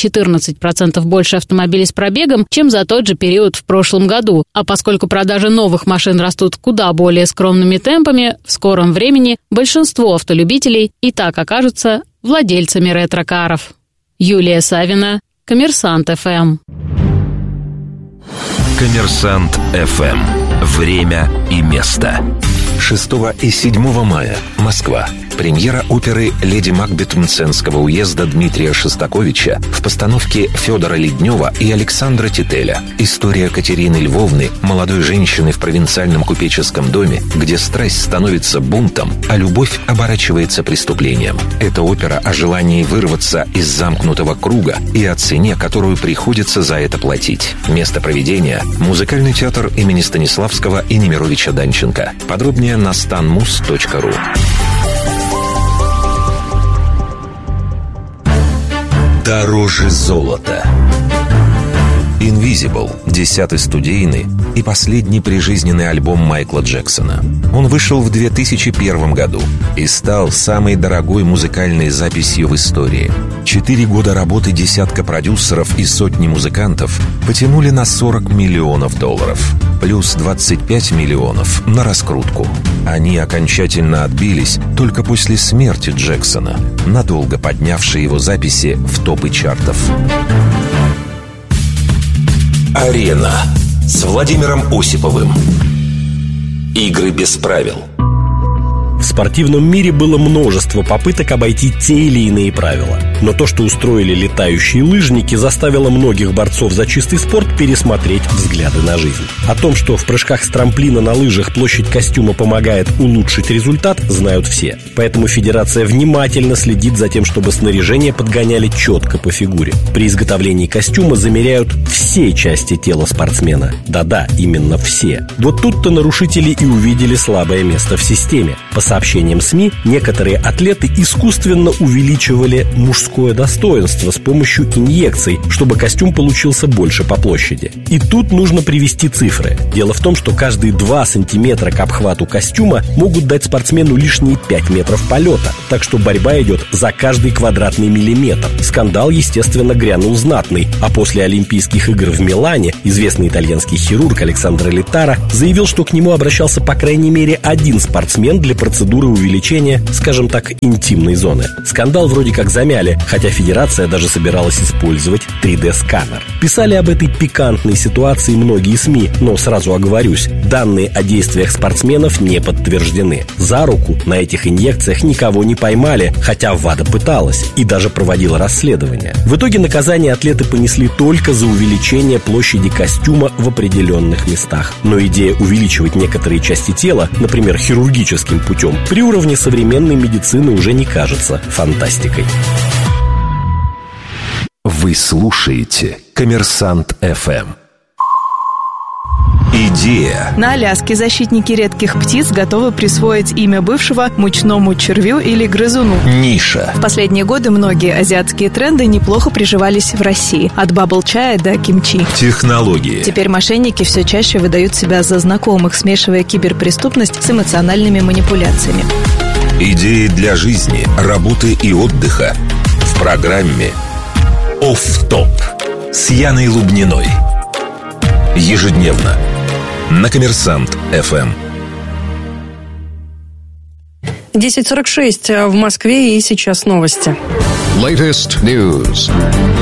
14% больше автомобилей с пробегом, чем за тот же период в прошлом году. А поскольку продажи новых машин растут куда более скромными темпами, в скором времени большинство автолюбителей и так окажутся владельцами ретро-каров. Юлия Савина, Коммерсант ФМ. Коммерсант ФМ. Время и место. 6 и 7 мая. Москва. Премьера оперы «Леди Макбет» Мценского уезда Дмитрия Шостаковича в постановке Федора Леднева и Александра Тителя. История Катерины Львовны, молодой женщины в провинциальном купеческом доме, где страсть становится бунтом, а любовь оборачивается преступлением. Это опера о желании вырваться из замкнутого круга и о цене, которую приходится за это платить. Место проведения – музыкальный театр имени Станиславского и Немировича Данченко. Подробнее на stanmus.ru. Дороже золота. Invisible, 10-й студийный и последний прижизненный альбом Майкла Джексона. Он вышел в 2001 году и стал самой дорогой музыкальной записью в истории. 4 года работы десятка продюсеров и сотни музыкантов потянули на $40 миллионов, плюс 25 миллионов на раскрутку. Они окончательно отбились только после смерти Джексона, надолго поднявшей его записи в топы чартов. Арена с Владимиром Осиповым. Игры без правил. В спортивном мире было множество попыток обойти те или иные правила. Но то, что устроили летающие лыжники, заставило многих борцов за чистый спорт пересмотреть взгляды на жизнь. О том, что в прыжках с трамплина на лыжах площадь костюма помогает улучшить результат, знают все. Поэтому федерация внимательно следит за тем, чтобы снаряжение подгоняли четко по фигуре. При изготовлении костюма замеряют все части тела спортсмена. Да-да, именно все. Вот тут-то нарушители и увидели слабое место в системе. По сообщениям СМИ, некоторые атлеты искусственно увеличивали мужское достоинство с помощью инъекций, чтобы костюм получился больше по площади. И тут нужно привести цифры. Дело в том, что каждые 2 сантиметра к обхвату костюма могут дать спортсмену лишние 5 метров полета. Так что борьба идет за каждый квадратный миллиметр. Скандал, естественно, грянул знатный. А после Олимпийских игр в Милане известный итальянский хирург Александро Литара заявил, что к нему обращался по крайней мере один спортсмен для процедуры увеличения, скажем так, интимной зоны. Скандал вроде как замяли, хотя федерация даже собиралась использовать 3D-сканер. Писали об этой пикантной ситуации многие СМИ, но сразу оговорюсь, данные о действиях спортсменов не подтверждены. За руку на этих инъекциях никого не поймали, хотя ВАДА пыталась и даже проводила расследование. В итоге наказание атлеты понесли только за увеличение площади костюма в определенных местах. Но идея увеличивать некоторые части тела, например, хирургическим путем, при уровне современной медицины уже не кажется фантастикой. Вы слушаете «Коммерсант ФМ». Идея. На Аляске защитники редких птиц готовы присвоить имя бывшего мучному червю или грызуну. Ниша. В последние годы многие азиатские тренды неплохо приживались в России. От бабл-чая до кимчи. Технологии. Теперь мошенники все чаще выдают себя за знакомых, смешивая киберпреступность с эмоциональными манипуляциями. Идеи для жизни, работы и отдыха. В программе «Офф-топ» с Яной Лубниной. Ежедневно на «Коммерсант ФМ». 10:46 в Москве, и сейчас новости. Latest news.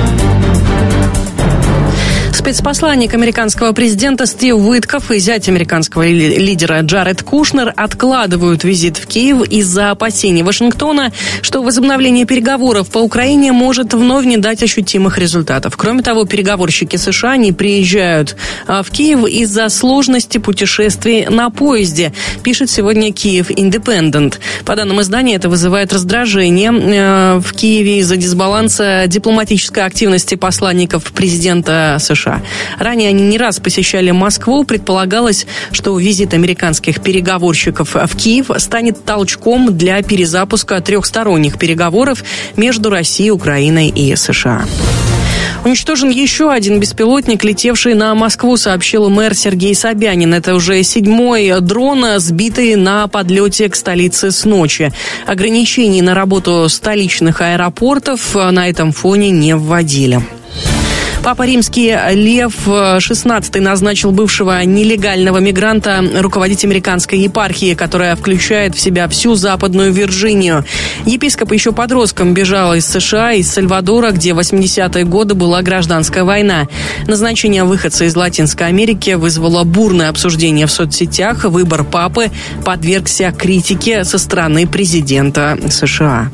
Спецпосланник американского президента Стив Уиткоф и зять американского лидера Джаред Кушнер откладывают визит в Киев из-за опасений Вашингтона, что возобновление переговоров по Украине может вновь не дать ощутимых результатов. Кроме того, переговорщики США не приезжают в Киев из-за сложности путешествий на поезде, пишет сегодня Киев Индепендент. По данным издания, это вызывает раздражение в Киеве из-за дисбаланса дипломатической активности посланников президента США. Ранее они не раз посещали Москву. Предполагалось, что визит американских переговорщиков в Киев станет толчком для перезапуска трехсторонних переговоров между Россией, Украиной и США. Уничтожен еще один беспилотник, летевший на Москву, сообщил мэр Сергей Собянин. Это уже 7-й дрон, сбитый на подлете к столице с ночи. Ограничений на работу столичных аэропортов на этом фоне не вводили. Папа Римский Лев XVI назначил бывшего нелегального мигранта руководить американской епархией, которая включает в себя всю Западную Вирджинию. Епископ еще подростком бежал из США, из Сальвадора, где в 80-е годы была гражданская война. Назначение выходца из Латинской Америки вызвало бурное обсуждение в соцсетях. Выбор папы подвергся критике со стороны президента США.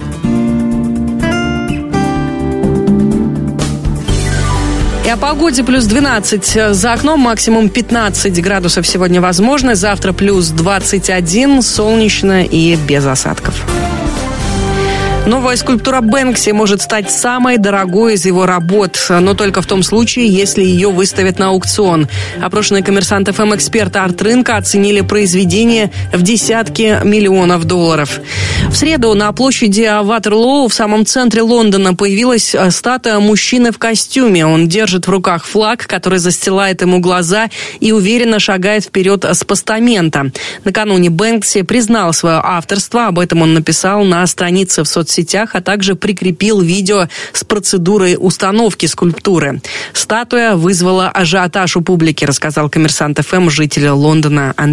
И о погоде: плюс 12 за окном, максимум 15 градусов сегодня возможно. Завтра плюс 21, солнечно и без осадков. Новая скульптура Бэнкси может стать самой дорогой из его работ, но только в том случае, если ее выставят на аукцион. Опрошенные «Коммерсант ФМ» эксперты арт-рынка оценили произведение в десятки миллионов долларов. В среду на площади Ватерлоу в самом центре Лондона появилась статуя мужчины в костюме. Он держит в руках флаг, который застилает ему глаза, и уверенно шагает вперед с постамента. Накануне Бэнкси признал свое авторство. Об этом он написал на странице в соцсетях, а также прикрепил видео с процедурой установки скульптуры. Статуя вызвала ажиотаж у публики, рассказал «Коммерсант ФМ» житель Лондона Андрей.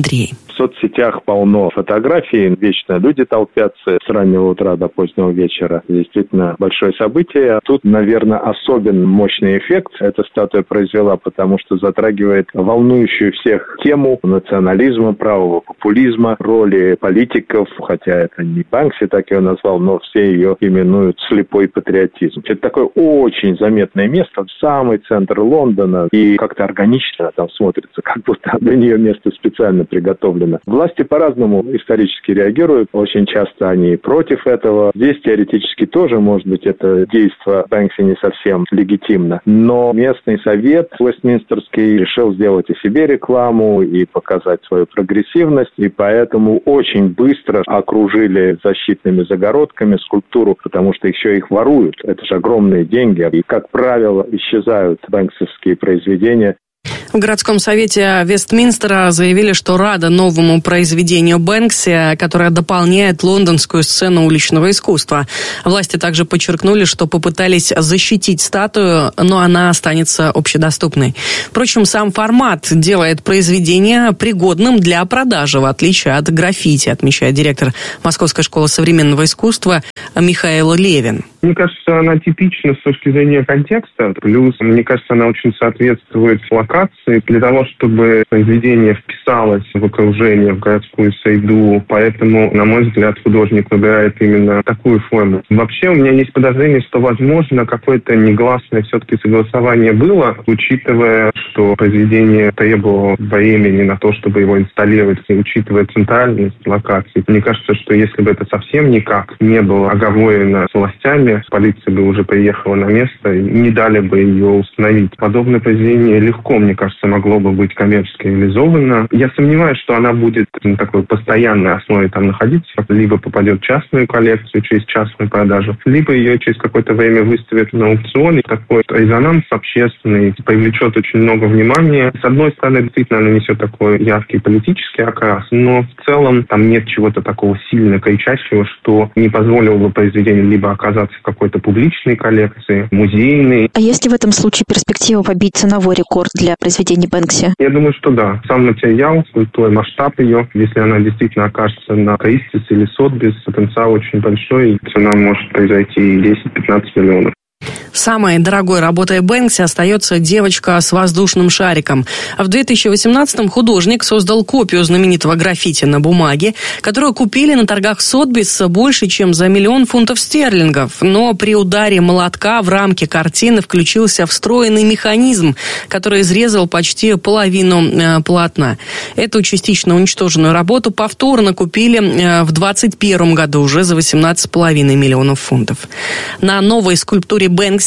В соцсетях полно фотографий, вечно люди толпятся с раннего утра до позднего вечера. Действительно большое событие. Тут, наверное, особенно мощный эффект эта статуя произвела, потому что затрагивает волнующую всех тему национализма, правого популизма, роли политиков, хотя это не Банкси так ее назвал, но все ее именуют слепой патриотизм. Это такое очень заметное место, самый центр Лондона, и как-то органично там смотрится, как будто для нее место специально приготовлено. Власти по-разному исторически реагируют, очень часто они против этого. Здесь теоретически тоже, может быть, это действие Банкси не совсем легитимно, но местный совет вестминстерский решил сделать и себе рекламу, и показать свою прогрессивность, и поэтому очень быстро окружили защитными загородками скульптуру, потому что еще их воруют. Это же огромные деньги, и, как правило, исчезают банксовские произведения. В городском совете Вестминстера заявили, что рада новому произведению Бэнкси, которое дополняет лондонскую сцену уличного искусства. Власти также подчеркнули, что попытались защитить статую, но она останется общедоступной. Впрочем, сам формат делает произведение пригодным для продажи, в отличие от граффити, отмечает директор Московской школы современного искусства Михаил Левин. Мне кажется, она типична с точки зрения контекста. Плюс, мне кажется, она очень соответствует локации. Для того, чтобы произведение вписалось в окружение, в городскую среду. Поэтому, на мой взгляд, художник выбирает именно такую форму. Вообще, у меня есть подозрение, что, возможно, какое-то негласное все-таки согласование было, учитывая, что произведение требовало времени на то, чтобы его инсталлировать, и учитывая центральность локации. Мне кажется, что если бы это совсем никак не было оговорено с властями, полиция бы уже приехала на место и не дали бы ее установить. Подобное произведение легко, мне кажется, могло бы быть коммерчески реализовано. Я сомневаюсь, что она будет на такой постоянной основе там находиться. Либо попадет в частную коллекцию через частную продажу, либо ее через какое-то время выставят на аукцион. И такой резонанс общественный привлечет очень много внимания. С одной стороны, действительно, она несет такой яркий политический окрас, но в целом там нет чего-то такого сильно кричащего, что не позволило бы произведению либо оказаться в какой-то публичной коллекции, музейной. А есть ли в этом случае перспектива побить ценовой рекорд для произведений Бэнкси? Я думаю, что да. Сам материал, скульптура, масштаб ее, если она действительно окажется на Кристис или Сотбис, потенциал очень большой, и цена может произойти 10-15 миллионов. Самой дорогой работой Бэнкси остается «Девочка с воздушным шариком». В 2018-м художник создал копию знаменитого граффити на бумаге, которую купили на торгах Сотбис больше, чем за 1 миллион фунтов стерлингов. Но при ударе молотка в рамке картины включился встроенный механизм, который изрезал почти половину полотна. Эту частично уничтоженную работу повторно купили в 2021 году уже за 18,5 миллионов фунтов. На новой скульптуре Бэнкси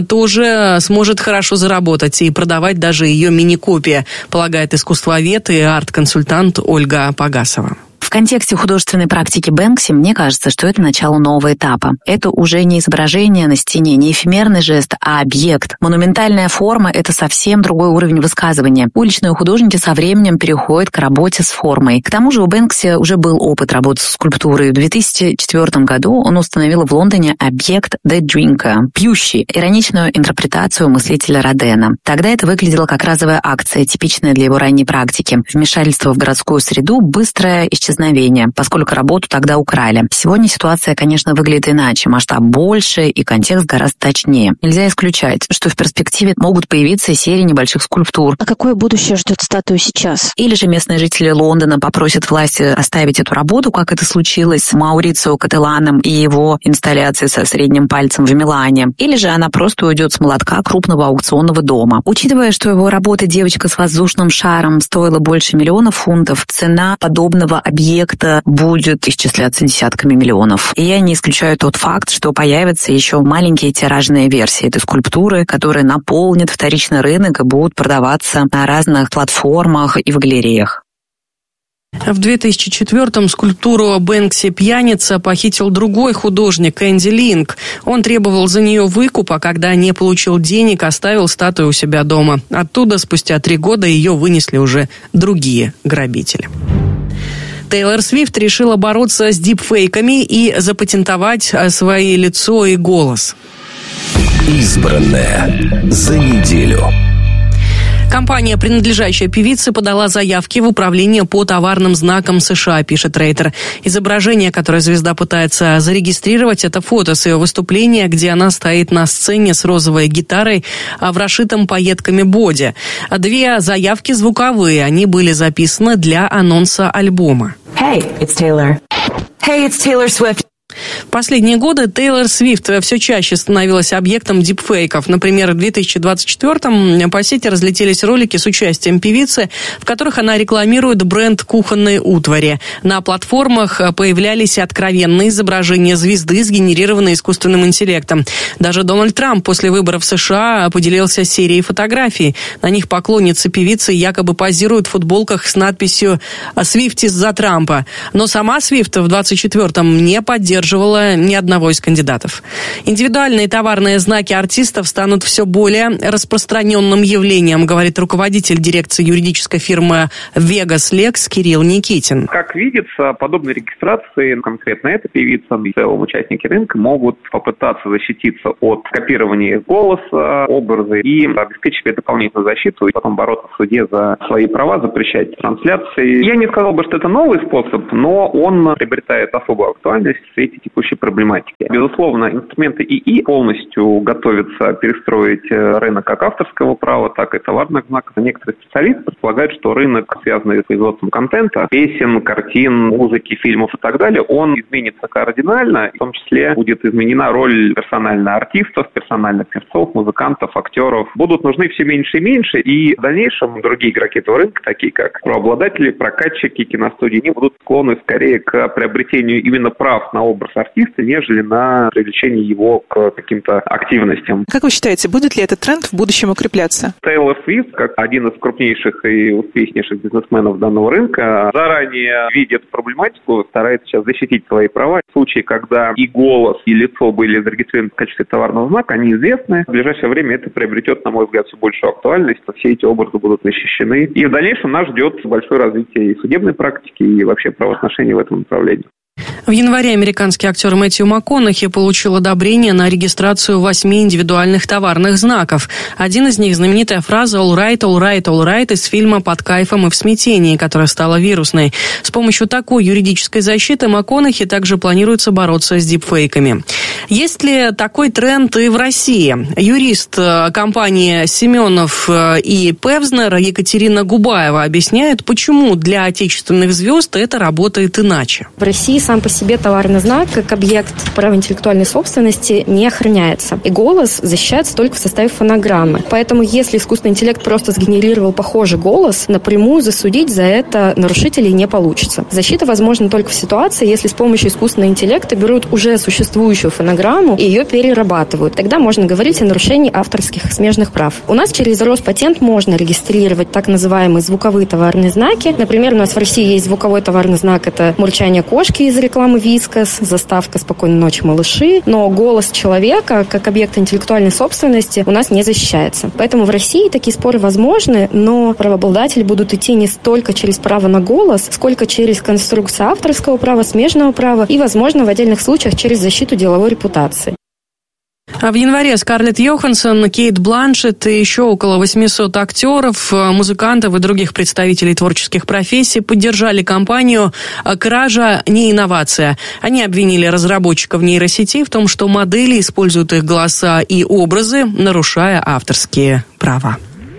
тоже сможет хорошо заработать и продавать даже ее мини-копия, полагает искусствовед и арт-консультант Ольга Погасова. В контексте художественной практики Бэнкси мне кажется, что это начало нового этапа. Это уже не изображение на стене, не эфемерный жест, а объект. Монументальная форма – это совсем другой уровень высказывания. Уличные художники со временем переходят к работе с формой. К тому же у Бэнкси уже был опыт работы с скульптурой. В 2004 году он установил в Лондоне объект «The Drinker» – пьющий, ироничную интерпретацию мыслителя Родена. Тогда это выглядело как разовая акция, типичная для его ранней практики. Вмешательство в городскую среду, быстрое исчезновение, поскольку работу тогда украли. Сегодня ситуация, конечно, выглядит иначе. Масштаб больше и контекст гораздо точнее. Нельзя исключать, что в перспективе могут появиться серии небольших скульптур. А какое будущее ждет статую сейчас? Или же местные жители Лондона попросят власти оставить эту работу, как это случилось с Маурицио Кателланом и его инсталляцией со средним пальцем в Милане. Или же она просто уйдет с молотка крупного аукционного дома. Учитывая, что его работа «Девочка с воздушным шаром» стоила больше 1 миллиона фунтов, цена подобного объекта будет исчисляться десятками миллионов. И я не исключаю тот факт, что появятся еще маленькие тиражные версии этой скульптуры, которые наполнят вторичный рынок и будут продаваться на разных платформах и в галереях. В 2004-м скульптуру Бэнкси «Пьяница» похитил другой художник Энди Линк. Он требовал за нее выкуп, а когда не получил денег, оставил статую у себя дома. Оттуда спустя 3 года ее вынесли уже другие грабители. Тейлор Свифт решила бороться с дипфейками и запатентовать свое лицо и голос. Избранное за неделю. Компания, принадлежащая певице, подала заявки в управление по товарным знакам США, пишет Рейтер. Изображение, которое звезда пытается зарегистрировать, это фото с ее выступления, где она стоит на сцене с розовой гитарой в расшитом пайетками боди. 2 заявки звуковые, они были записаны для анонса альбома. Hey, it's Taylor. Hey, it's Taylor Swift. В последние годы Тейлор Свифт все чаще становилась объектом дипфейков. Например, в 2024-м по сети разлетелись ролики с участием певицы, в которых она рекламирует бренд кухонной утвари. На платформах появлялись откровенные изображения звезды, сгенерированные искусственным интеллектом. Даже Дональд Трамп после выборов в США поделился серией фотографий. На них поклонницы певицы якобы позируют в футболках с надписью «Свифтис за Трампа». Но сама Свифт в 2024-м не поддерживала ни одного из кандидатов. Индивидуальные товарные знаки артистов станут все более распространенным явлением, говорит руководитель дирекции юридической фирмы Vegas Lex Кирилл Никитин. Как видится, подобные регистрации, конкретно эта певица и в целом участники рынка, могут попытаться защититься от копирования голоса, образа и обеспечить себе дополнительную защиту и потом бороться в суде за свои права, запрещать трансляции. Я не сказал бы, что это новый способ, но он приобретает особую актуальность в свете текущей проблематики. Безусловно, инструменты ИИ полностью готовятся перестроить рынок как авторского права, так и товарных знаков. Некоторые специалисты предполагают, что рынок, связанный с производством контента, песен, картин, музыки, фильмов и так далее, он изменится кардинально. В том числе будет изменена роль персональных артистов, персональных певцов, музыкантов, актеров. Будут нужны все меньше и меньше, и в дальнейшем другие игроки этого рынка, такие как правообладатели, прокатчики, киностудии, они будут склонны скорее к приобретению именно прав на образ артиста, нежели на привлечение его к каким-то активностям. Как вы считаете, будет ли этот тренд в будущем укрепляться? Тейлор Свифт, как один из крупнейших и успешнейших бизнесменов данного рынка, заранее видит проблематику, старается сейчас защитить свои права. В случае, когда и голос, и лицо были зарегистрированы в качестве товарного знака, они известны. В ближайшее время это приобретет, на мой взгляд, все большую актуальность. Все эти образы будут защищены. И в дальнейшем нас ждет большое развитие и судебной практики, и вообще правоотношений в этом направлении. В январе американский актер Мэтью МакКонахи получил одобрение на регистрацию 8 индивидуальных товарных знаков. Один из них – знаменитая фраза «all right, all right, all right» из фильма «Под кайфом и в смятении», которая стала вирусной. С помощью такой юридической защиты МакКонахи также планируется бороться с дипфейками. Есть ли такой тренд и в России? Юрист компании Семенов и Певзнер Екатерина Губаева объясняет, почему для отечественных звезд это работает иначе. В России сам по себе товарный знак, как объект права интеллектуальной собственности, не охраняется. И голос защищается только в составе фонограммы. Поэтому, если искусственный интеллект просто сгенерировал похожий голос, напрямую засудить за это нарушителей не получится. Защита возможна только в ситуации, если с помощью искусственного интеллекта берут уже существующую фонограмму и ее перерабатывают. Тогда можно говорить о нарушении авторских и смежных прав. У нас через Роспатент можно регистрировать так называемые звуковые товарные знаки. Например, у нас в России есть звуковой товарный знак, это мурчание кошки из рекламы Вискас, заставка «Спокойной ночи, малыши», но голос человека, как объект интеллектуальной собственности, у нас не защищается. Поэтому в России такие споры возможны, но правообладатели будут идти не столько через право на голос, сколько через конструкцию авторского права, смежного права и, возможно, в отдельных случаях через защиту деловой репутации. А в январе Скарлетт Йоханссон, Кейт Бланшетт и еще около 800 актеров, музыкантов и других представителей творческих профессий поддержали кампанию «Кража не инновация». Они обвинили разработчиков нейросетей в том, что модели используют их голоса и образы, нарушая авторские права.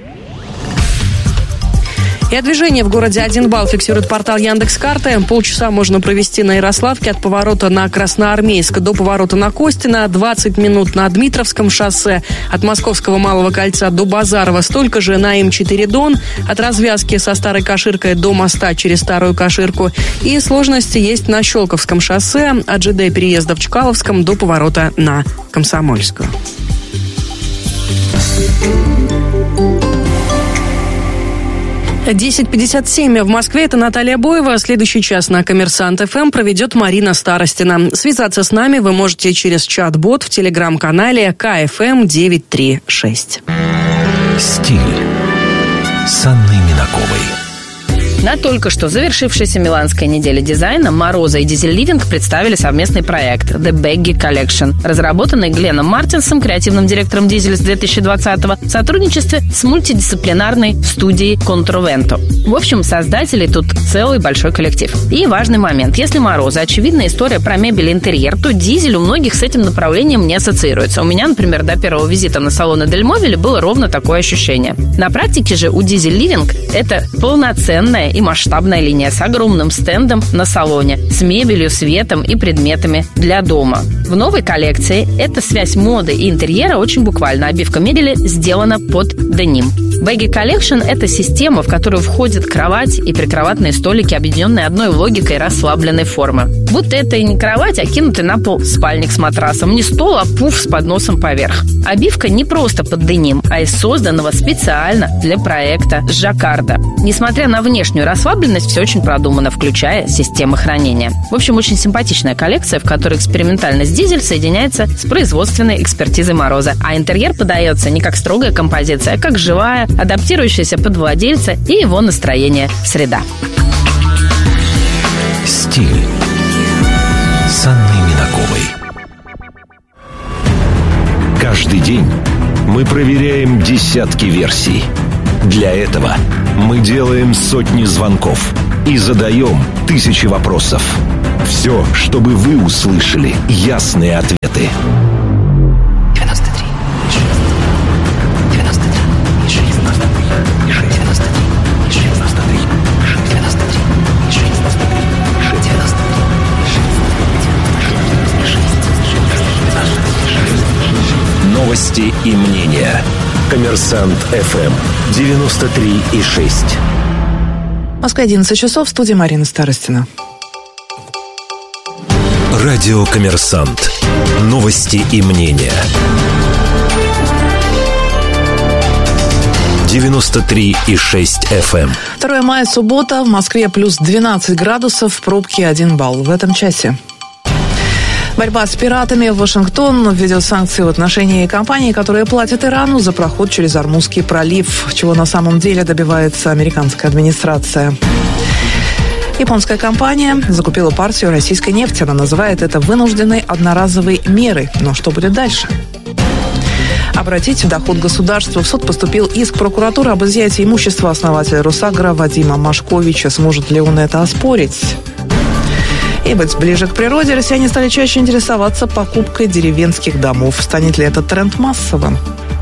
И от движения в городе 1 балл фиксирует портал Яндекс.Карты. Полчаса можно провести на Ярославке от поворота на Красноармейск до поворота на Костина, 20 минут на Дмитровском шоссе, от Московского Малого Кольца до Базарова, столько же на М4 Дон, от развязки со Старой Каширкой до моста через Старую Каширку. И сложности есть на Щелковском шоссе, от ЖД переезда в Чкаловском до поворота на Комсомольскую. 10:57 в Москве. Это Наталья Боева. Следующий час на Коммерсант ФМ проведет Марина Старостина. Связаться с нами вы можете через чат-бот в телеграм-канале КФМ 936. Стиль с Анной Минаковой. На только что завершившейся Миланской неделе дизайна Мороза и Diesel Living представили совместный проект The Baggy Collection, разработанный Гленном Мартинсом, креативным директором Diesel с 2020-го, в сотрудничестве с мультидисциплинарной студией Controvento. В общем, создателей тут целый большой коллектив. И важный момент. Если Мороза — очевидная история про мебель и интерьер, то Diesel у многих с этим направлением не ассоциируется. У меня, например, до первого визита на салоны Дель Мобиле было ровно такое ощущение. На практике же у Diesel Living это полноценная и масштабная линия с огромным стендом на салоне, с мебелью, светом и предметами для дома. В новой коллекции эта связь моды и интерьера очень буквально. Обивка мебели сделана под деним. Baggy Collection – это система, в которую входят кровать и прикроватные столики, объединенные одной логикой расслабленной формы. Будто это и не кровать, а кинутый на пол спальник с матрасом. Не стол, а пуф с подносом поверх. Обивка не просто под деним, а из созданного специально для проекта жаккарда. Несмотря на внешнюю расслабленность, все очень продумано, включая системы хранения. В общем, очень симпатичная коллекция, в которой экспериментальность Diesel соединяется с производственной экспертизой Мороза. А интерьер подается не как строгая композиция, а как живая, адаптирующаяся под владельца и его настроение среда. Стиль с Анной Минаковой. Каждый день мы проверяем десятки версий. Для этого мы делаем сотни звонков и задаем тысячи вопросов. Все, чтобы вы услышали ясные ответы. 93, 6, 93, 6, 93, 6, 93, 6, 93, 6, 93, 6, 93, 6, 93, 6, 93, 6, 93, 6, 93, 6. Новости и мнения. Коммерсант ФМ 93,6. В Москве 11 часов, в студии Марина Старостина. Радио «Коммерсант». Новости и мнения. 93,6 FM. 2 мая, суббота. В Москве плюс 12 градусов, пробки 1 балл в этом часе. Борьба с пиратами. Вашингтон введет санкции в отношении компаний, которые платят Ирану за проход через Ормузский пролив, чего на самом деле добивается американская администрация. Японская компания закупила партию российской нефти. Она называет это вынужденной одноразовой мерой. Но что будет дальше? Обратить в доход государства. В суд поступил иск прокуратуры об изъятии имущества основателя Росагро Вадима Машковича. Сможет ли он это оспорить? И быть ближе к природе, россияне стали чаще интересоваться покупкой деревенских домов. Станет ли этот тренд массовым?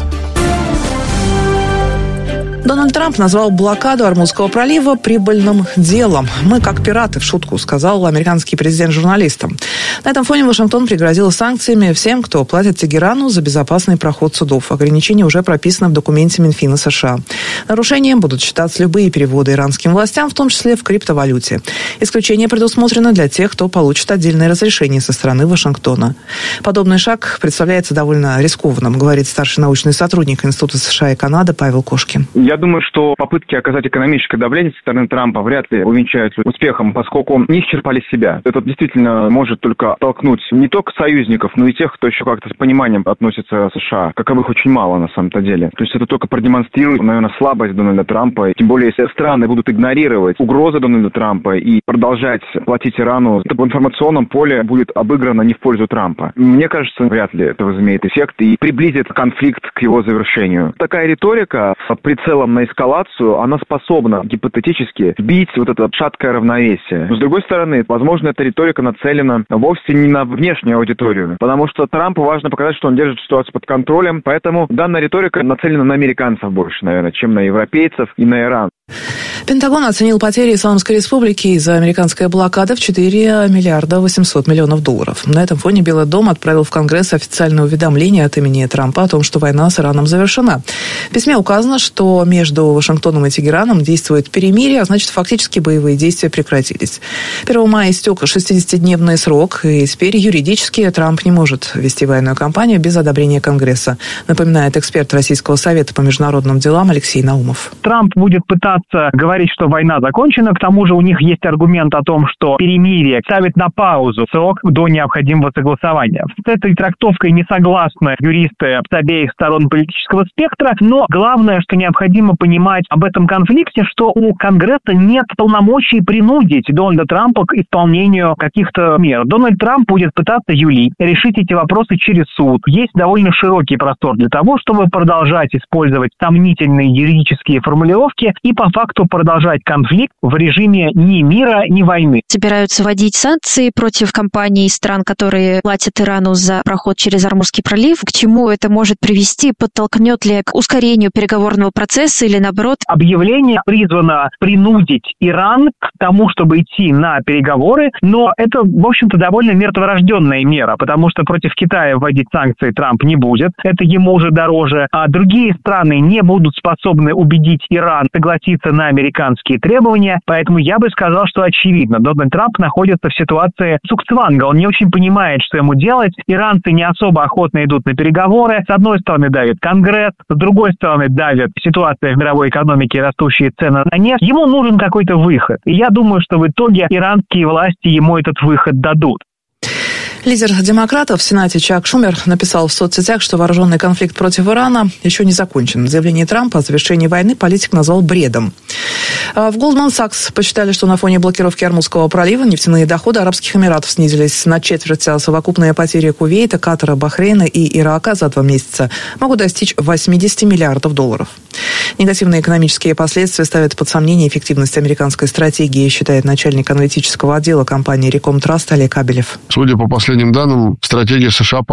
Дональд Трамп назвал блокаду Ормузского пролива прибыльным делом. «Мы как пираты», в шутку сказал американский президент журналистам. На этом фоне Вашингтон пригрозил санкциями всем, кто платит Тегерану за безопасный проход судов. Ограничения уже прописаны в документе Минфина США. Нарушением будут считаться любые переводы иранским властям, в том числе в криптовалюте. Исключение предусмотрено для тех, кто получит отдельное разрешение со стороны Вашингтона. Подобный шаг представляется довольно рискованным, говорит старший научный сотрудник Института США и Канады Павел Кошкин. Я думаю, что попытки оказать экономическое давление со стороны Трампа вряд ли увенчаются успехом, поскольку не исчерпали себя. Это действительно может только толкнуть не только союзников, но и тех, кто еще как-то с пониманием относится к США, каковых очень мало на самом-то деле. То есть это только продемонстрирует, наверное, слабость Дональда Трампа. Тем более, если страны будут игнорировать угрозы Дональда Трампа и продолжать платить Ирану, то в информационном поле будет обыграно не в пользу Трампа. Мне кажется, вряд ли это возымеет эффект и приблизит конфликт к его завершению. Такая риторика с прицелом на эскалацию, она способна гипотетически сбить вот это шаткое равновесие. Но с другой стороны, возможно, эта риторика нацелена вовсе не на внешнюю аудиторию, потому что Трампу важно показать, что он держит ситуацию под контролем, поэтому данная риторика нацелена на американцев больше, наверное, чем на европейцев и на Иран. Пентагон оценил потери Исламской Республики из-за американской блокады в 4 миллиарда 800 миллионов долларов. На этом фоне Белый дом отправил в Конгресс официальное уведомление от имени Трампа о том, что война с Ираном завершена. В письме указано, что между Вашингтоном и Тегераном действует перемирие, а значит, фактически боевые действия прекратились. 1 мая истек 60-дневный срок, и теперь юридически Трамп не может вести военную кампанию без одобрения Конгресса, напоминает эксперт Российского совета по международным делам Алексей Наумов. Трамп будет пытаться подниматься, говорить, что война закончена. К тому же у них есть аргумент о том, что перемирие ставит на паузу срок до необходимого согласования. С этой трактовкой не согласны юристы с обеих сторон политического спектра, но главное, что необходимо понимать об этом конфликте, что у Конгресса нет полномочий принудить Дональда Трампа к исполнению каких-то мер. Дональд Трамп будет пытаться юлить, решить эти вопросы через суд. Есть довольно широкий простор для того, чтобы продолжать использовать сомнительные юридические формулировки и по факту продолжать конфликт в режиме ни мира, ни войны. Собираются вводить санкции против компаний и стран, которые платят Ирану за проход через Ормузский пролив. К чему это может привести? Подтолкнет ли к ускорению переговорного процесса или наоборот? Объявление призвано принудить Иран к тому, чтобы идти на переговоры, но это, в общем-то, довольно мертворожденная мера, потому что против Китая вводить санкции Трамп не будет, это ему уже дороже, а другие страны не будут способны убедить Иран согласиться на американские требования, поэтому я бы сказал, что очевидно, Дональд Трамп находится в ситуации цугцванга, он не очень понимает, что ему делать, иранцы не особо охотно идут на переговоры, с одной стороны давит Конгресс, с другой стороны давит ситуация в мировой экономике, растущие цены на нефть, ему нужен какой-то выход, и я думаю, что в итоге иранские власти ему этот выход дадут. Лидер демократов в Сенате Чак Шумер написал в соцсетях, что вооруженный конфликт против Ирана еще не закончен. Заявление Трампа о завершении войны политик назвал бредом. В Goldman Sachs посчитали, что на фоне блокировки Ормузского пролива нефтяные доходы Арабских Эмиратов снизились на четверть, а совокупные потери Кувейта, Катара, Бахрейна и Ирака за 2 месяца могут достичь $80 миллиардов. Негативные экономические последствия ставят под сомнение эффективность американской стратегии, считает начальник аналитического отдела компании Recom Trust Олег Кабелев. Судя по последним данным, стратегия США